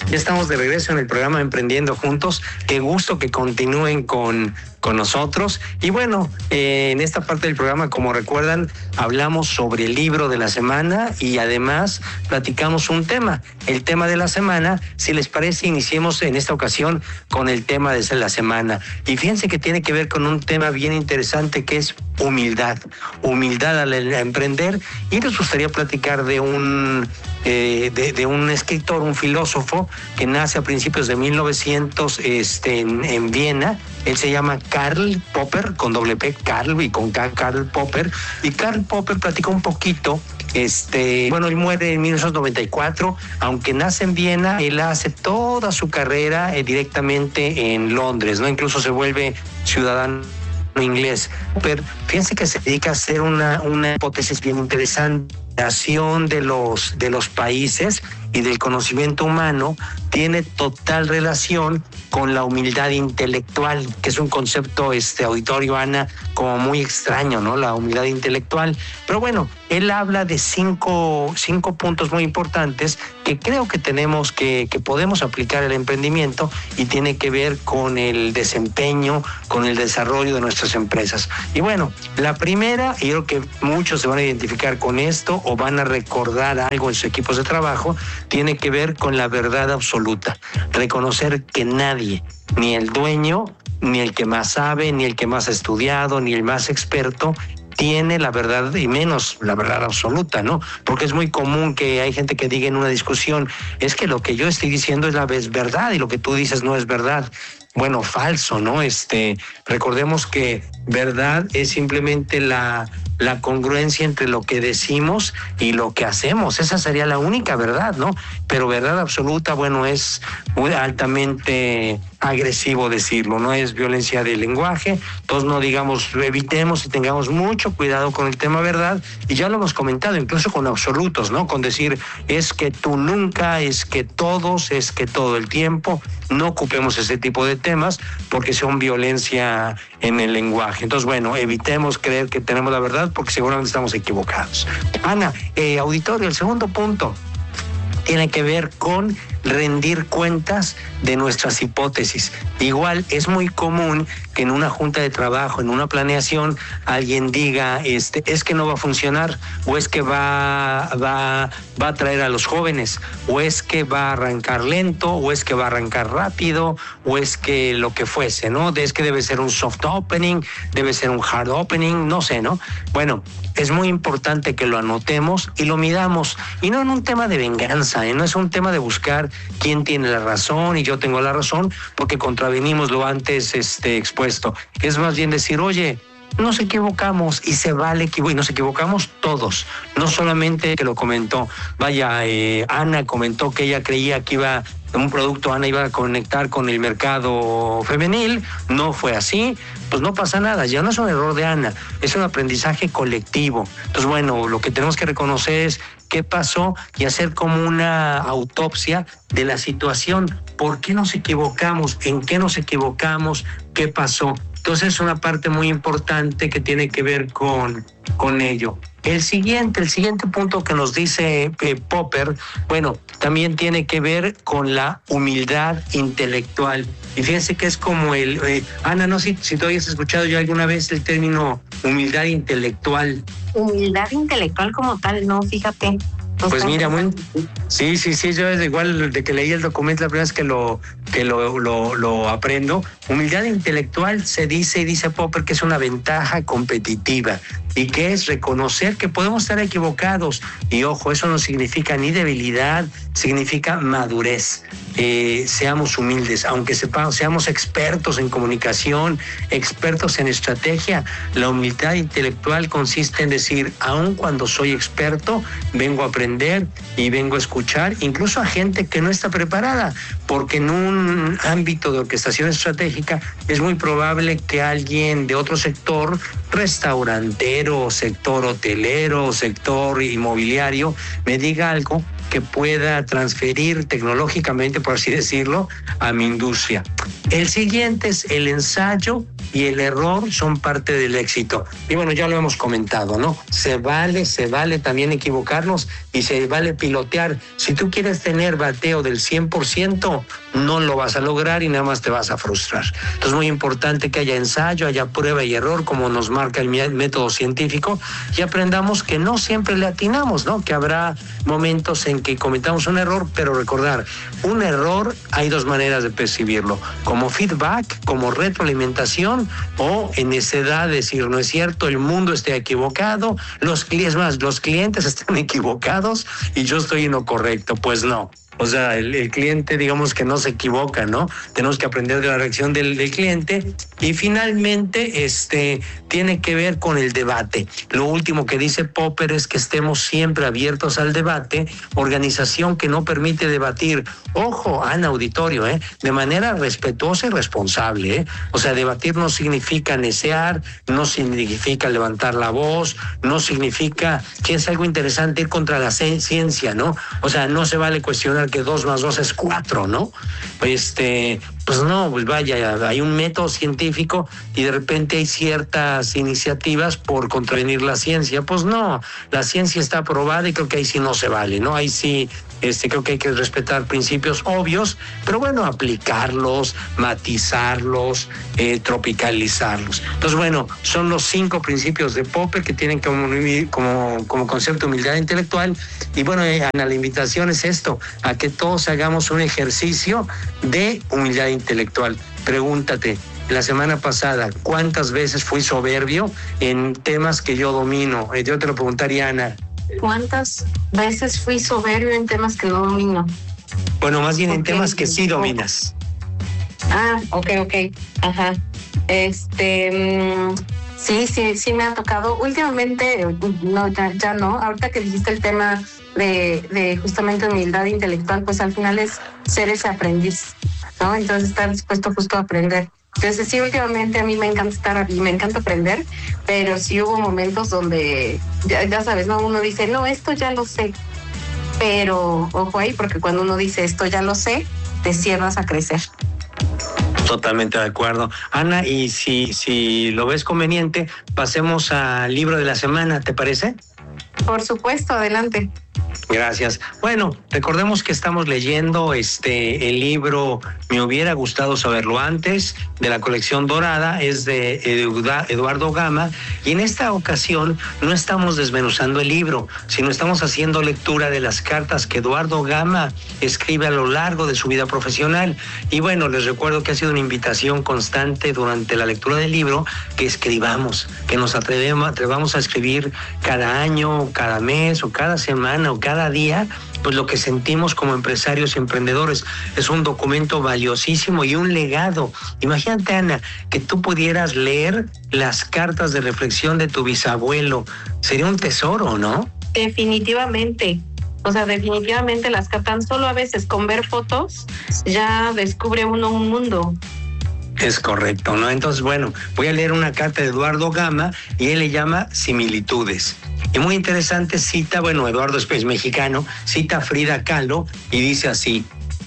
Ya estamos de regreso en el programa Emprendiendo Juntos. Qué gusto que continúen con, con nosotros. Y bueno, eh, en esta parte del programa, como recuerdan, hablamos sobre el libro de la semana y además platicamos un tema. El tema de la semana, si les parece, iniciemos en esta ocasión con el tema de la semana. Y fíjense que tiene que ver con un tema bien interesante que es humildad. Humildad al emprender. Y nos gustaría platicar de un... Eh, de, de un escritor, un filósofo que nace a principios de mil novecientos este, en, en Viena. Él se llama Karl Popper, con doble P, Karl y con K, Karl Popper. Y Karl Popper platica un poquito, este, bueno, él muere en mil novecientos noventa y cuatro, aunque nace en Viena, él hace toda su carrera eh, directamente en Londres, ¿no? Incluso se vuelve ciudadano inglés. Pero fíjense que se dedica a hacer una, una hipótesis bien interesante. La relación de los, de los países y del conocimiento humano tiene total relación con la humildad intelectual, que es un concepto, este auditorio, Ana, como muy extraño, ¿no? La humildad intelectual. Pero bueno, él habla de cinco, cinco puntos muy importantes que creo que tenemos que, que podemos aplicar al emprendimiento y tiene que ver con el desempeño, con el desarrollo de nuestras empresas. Y bueno, la primera, y creo que muchos se van a identificar con esto o van a recordar algo en sus equipos de trabajo, tiene que ver con la verdad absoluta. Reconocer que nadie, ni el dueño, ni el que más sabe, ni el que más ha estudiado, ni el más experto, tiene la verdad, y menos la verdad absoluta, ¿no? Porque es muy común que hay gente que diga en una discusión, es que lo que yo estoy diciendo es la verdad y lo que tú dices no es verdad. Bueno, falso, ¿no? Este, recordemos que verdad es simplemente la, la congruencia entre lo que decimos y lo que hacemos. Esa sería la única verdad, ¿no? Pero verdad absoluta, bueno, es muy altamente agresivo decirlo, no es violencia de lenguaje. Entonces no digamos, evitemos y tengamos mucho cuidado con el tema verdad, y ya lo hemos comentado, incluso con absolutos, ¿no? Con decir, es que tú nunca, es que todos, es que todo el tiempo. No ocupemos ese tipo de temas porque son violencia en el lenguaje. Entonces, bueno, evitemos creer que tenemos la verdad porque seguramente estamos equivocados. Ana, eh, auditorio, el segundo punto tiene que ver con rendir cuentas de nuestras hipótesis. Igual es muy común que en una junta de trabajo, en una planeación, alguien diga, este, es que no va a funcionar, o es que va, va, va a traer a los jóvenes, o es que va a arrancar lento, o es que va a arrancar rápido, o es que lo que fuese, ¿no? Es que debe ser un soft opening, debe ser un hard opening, no sé, ¿no? Bueno, es muy importante que lo anotemos y lo midamos, y no en un tema de venganza, ¿eh? No es un tema de buscar quién tiene la razón y yo tengo la razón porque contravenimos lo antes este, expuesto. Es más bien decir, oye, nos equivocamos y se vale equivocar, y nos equivocamos todos, no solamente que lo comentó. Vaya, eh, Ana comentó que ella creía que iba un producto, Ana iba a conectar con el mercado femenil, no fue así, pues no pasa nada, ya no es un error de Ana, es un aprendizaje colectivo. Entonces, bueno, lo que tenemos que reconocer es qué pasó y hacer como una autopsia de la situación. ¿Por qué nos equivocamos? ¿En qué nos equivocamos? ¿Qué pasó? Entonces es una parte muy importante que tiene que ver con, con ello. El siguiente, el siguiente punto que nos dice eh, Popper, bueno, también tiene que ver con la humildad intelectual. Y fíjense que es como el... Eh, Ana, no sé si, si tú hayas escuchado ya alguna vez el término humildad intelectual. Humildad intelectual como tal, no, fíjate. Pues mira, muy, sí, sí, sí, yo es igual de que leí el documento la primera vez que lo que lo, lo, lo aprendo. Humildad intelectual se dice, y dice Popper, que es una ventaja competitiva y que es reconocer que podemos estar equivocados. Y ojo, eso no significa ni debilidad, significa madurez. Eh, seamos humildes, aunque sepamos, seamos expertos en comunicación, expertos en estrategia. La humildad intelectual consiste en decir, aun cuando soy experto, vengo a aprender y vengo a escuchar, incluso a gente que no está preparada, porque en un ámbito de orquestación estratégica es muy probable que alguien de otro sector, restaurantero, sector hotelero, sector inmobiliario, me diga algo que pueda transferir tecnológicamente, por así decirlo, a mi industria. El siguiente es el ensayo y el error son parte del éxito. Y bueno, ya lo hemos comentado, ¿no? Se vale, se vale también equivocarnos y se vale pilotear. Si tú quieres tener bateo del cien por ciento, no lo vas a lograr y nada más te vas a frustrar. Entonces es muy importante que haya ensayo, haya prueba y error, como nos marca el método científico, y aprendamos que no siempre le atinamos, ¿no? Que habrá momentos en que cometamos un error, pero recordar, un error hay dos maneras de percibirlo, como feedback, como retroalimentación, o en necedad decir, no es cierto, el mundo está equivocado, los clientes más, los clientes están equivocados y yo estoy en lo correcto. Pues no. O sea, el, el cliente, digamos que no se equivoca, ¿no? Tenemos que aprender de la reacción del, del cliente. Y finalmente, este, tiene que ver con el debate. Lo último que dice Popper es que estemos siempre abiertos al debate. Organización que no permite debatir, ojo, Ana, auditorio, ¿eh? De manera respetuosa y responsable, ¿eh? O sea, debatir no significa necear, no significa levantar la voz, no significa que es algo interesante ir contra la ciencia, ¿no? O sea, no se vale cuestionar que dos más dos es cuatro, ¿no? Este, pues no, pues vaya, hay un método científico y de repente hay ciertas iniciativas por contravenir la ciencia. Pues no, la ciencia está aprobada y creo que ahí sí no se vale, ¿no? Ahí sí, este, creo que hay que respetar principios obvios, pero bueno, aplicarlos, matizarlos, eh, tropicalizarlos. Entonces, bueno, son los cinco principios de Popper que tienen como, como, como concepto de humildad intelectual. Y bueno, eh, Ana, la invitación es esto, a que todos hagamos un ejercicio de humildad intelectual. Pregúntate, la semana pasada, ¿cuántas veces fui soberbio en temas que yo domino? Eh, yo te lo preguntaría, Ana. ¿Cuántas veces fui soberbio en temas que no domino? Bueno, más bien en Okay. temas que sí dominas. Ah, ok, ok. Ajá. Este... Mmm, sí, sí, sí me ha tocado. Últimamente, no, ya, ya no. Ahorita que dijiste el tema de, de justamente humildad intelectual, pues al final es ser ese aprendiz, ¿no? Entonces estar dispuesto justo a aprender. Entonces sí, últimamente a mí me encanta estar y me encanta aprender, pero sí hubo momentos donde, ya, ya sabes, ¿no? Uno dice, no, esto ya lo sé, pero ojo ahí, porque cuando uno dice esto ya lo sé, te cierras a crecer. Totalmente de acuerdo. Ana, y si, si lo ves conveniente, pasemos al libro de la semana, ¿te parece? Por supuesto, adelante. Gracias. Bueno, recordemos que estamos leyendo este el libro Me hubiera gustado saberlo antes, de la colección Dorada, es de Eduardo Gama, y en esta ocasión no estamos desmenuzando el libro, sino estamos haciendo lectura de las cartas que Eduardo Gama escribe a lo largo de su vida profesional. Y bueno, les recuerdo que ha sido una invitación constante durante la lectura del libro que escribamos, que nos atrevemos, atrevamos a escribir cada año, cada mes o cada semana o cada día, pues lo que sentimos como empresarios y emprendedores. Es un documento valiosísimo y un legado. Imagínate, Ana, que tú pudieras leer las cartas de reflexión de tu bisabuelo. Sería un tesoro, ¿no? Definitivamente. O sea, definitivamente las cartas, solo a veces con ver fotos ya descubre uno un mundo. Es correcto, ¿no? Entonces, bueno, voy a leer una carta de Eduardo Gama y él le llama Similitudes. Y muy interesante cita, bueno, Eduardo es mexicano, cita a Frida Kahlo y dice así: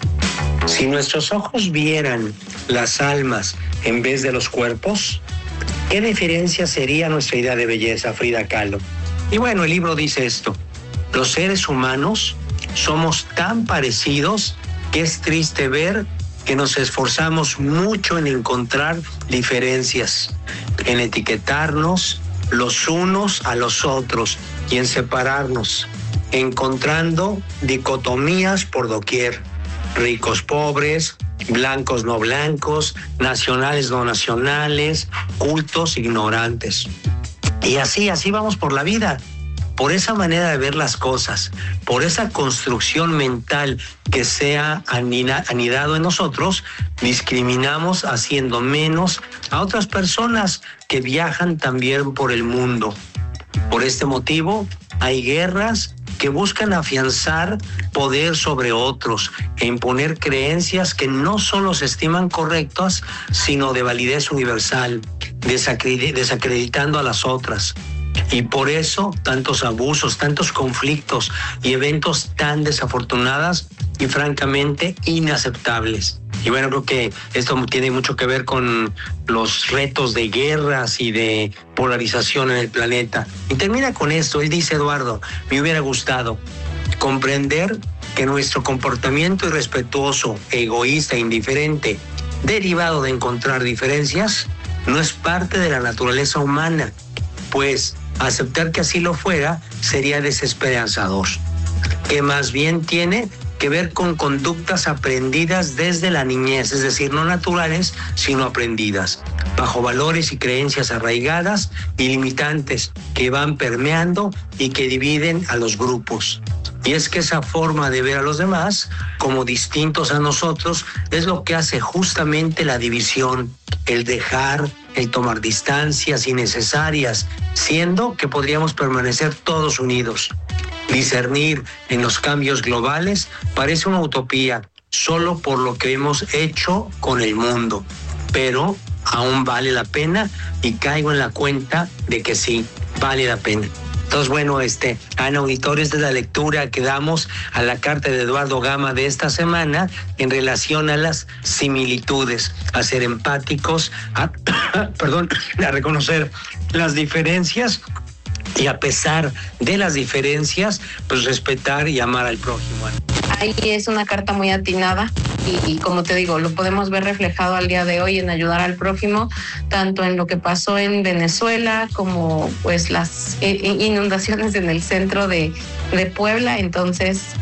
si nuestros ojos vieran las almas en vez de los cuerpos, ¿qué diferencia sería nuestra idea de belleza, Frida Kahlo? Y bueno, el libro dice esto: los seres humanos somos tan parecidos que es triste ver que nos esforzamos mucho en encontrar diferencias, en etiquetarnos los unos a los otros y en separarnos, encontrando dicotomías por doquier, ricos pobres, blancos no blancos, nacionales no nacionales, cultos ignorantes. Y así, así vamos por la vida. Por esa manera de ver las cosas, por esa construcción mental que se ha anidado en nosotros, discriminamos haciendo menos a otras personas que viajan también por el mundo. Por este motivo, hay guerras que buscan afianzar poder sobre otros e imponer creencias que no solo se estiman correctas, sino de validez universal, desacreditando a las otras. Y por eso tantos abusos, tantos conflictos y eventos tan desafortunados y francamente inaceptables. Y bueno, creo que esto tiene mucho que ver con los retos de guerras y de polarización en el planeta. Y termina con esto, él dice, Eduardo, me hubiera gustado comprender que nuestro comportamiento irrespetuoso, egoísta, indiferente, derivado de encontrar diferencias, no es parte de la naturaleza humana, pues aceptar que así lo fuera sería desesperanzador, que más bien tiene que ver con conductas aprendidas desde la niñez, es decir, no naturales, sino aprendidas, bajo valores y creencias arraigadas y limitantes que van permeando y que dividen a los grupos. Y es que esa forma de ver a los demás como distintos a nosotros es lo que hace justamente la división, el dejar, el tomar distancias innecesarias, siendo que podríamos permanecer todos unidos. Discernir en los cambios globales parece una utopía, solo por lo que hemos hecho con el mundo, pero aún vale la pena y caigo en la cuenta de que sí, vale la pena. Entonces, bueno, este, Ana Auditorio, esta es la lectura que damos a la carta de Eduardo Gama de esta semana en relación a las similitudes, a ser empáticos, a, perdón, a reconocer las diferencias y a pesar de las diferencias, pues respetar y amar al prójimo. Ahí es una carta muy atinada y, y como te digo, lo podemos ver reflejado al día de hoy en ayudar al prójimo, tanto en lo que pasó en Venezuela como pues las inundaciones en el centro de, de Puebla. Entonces,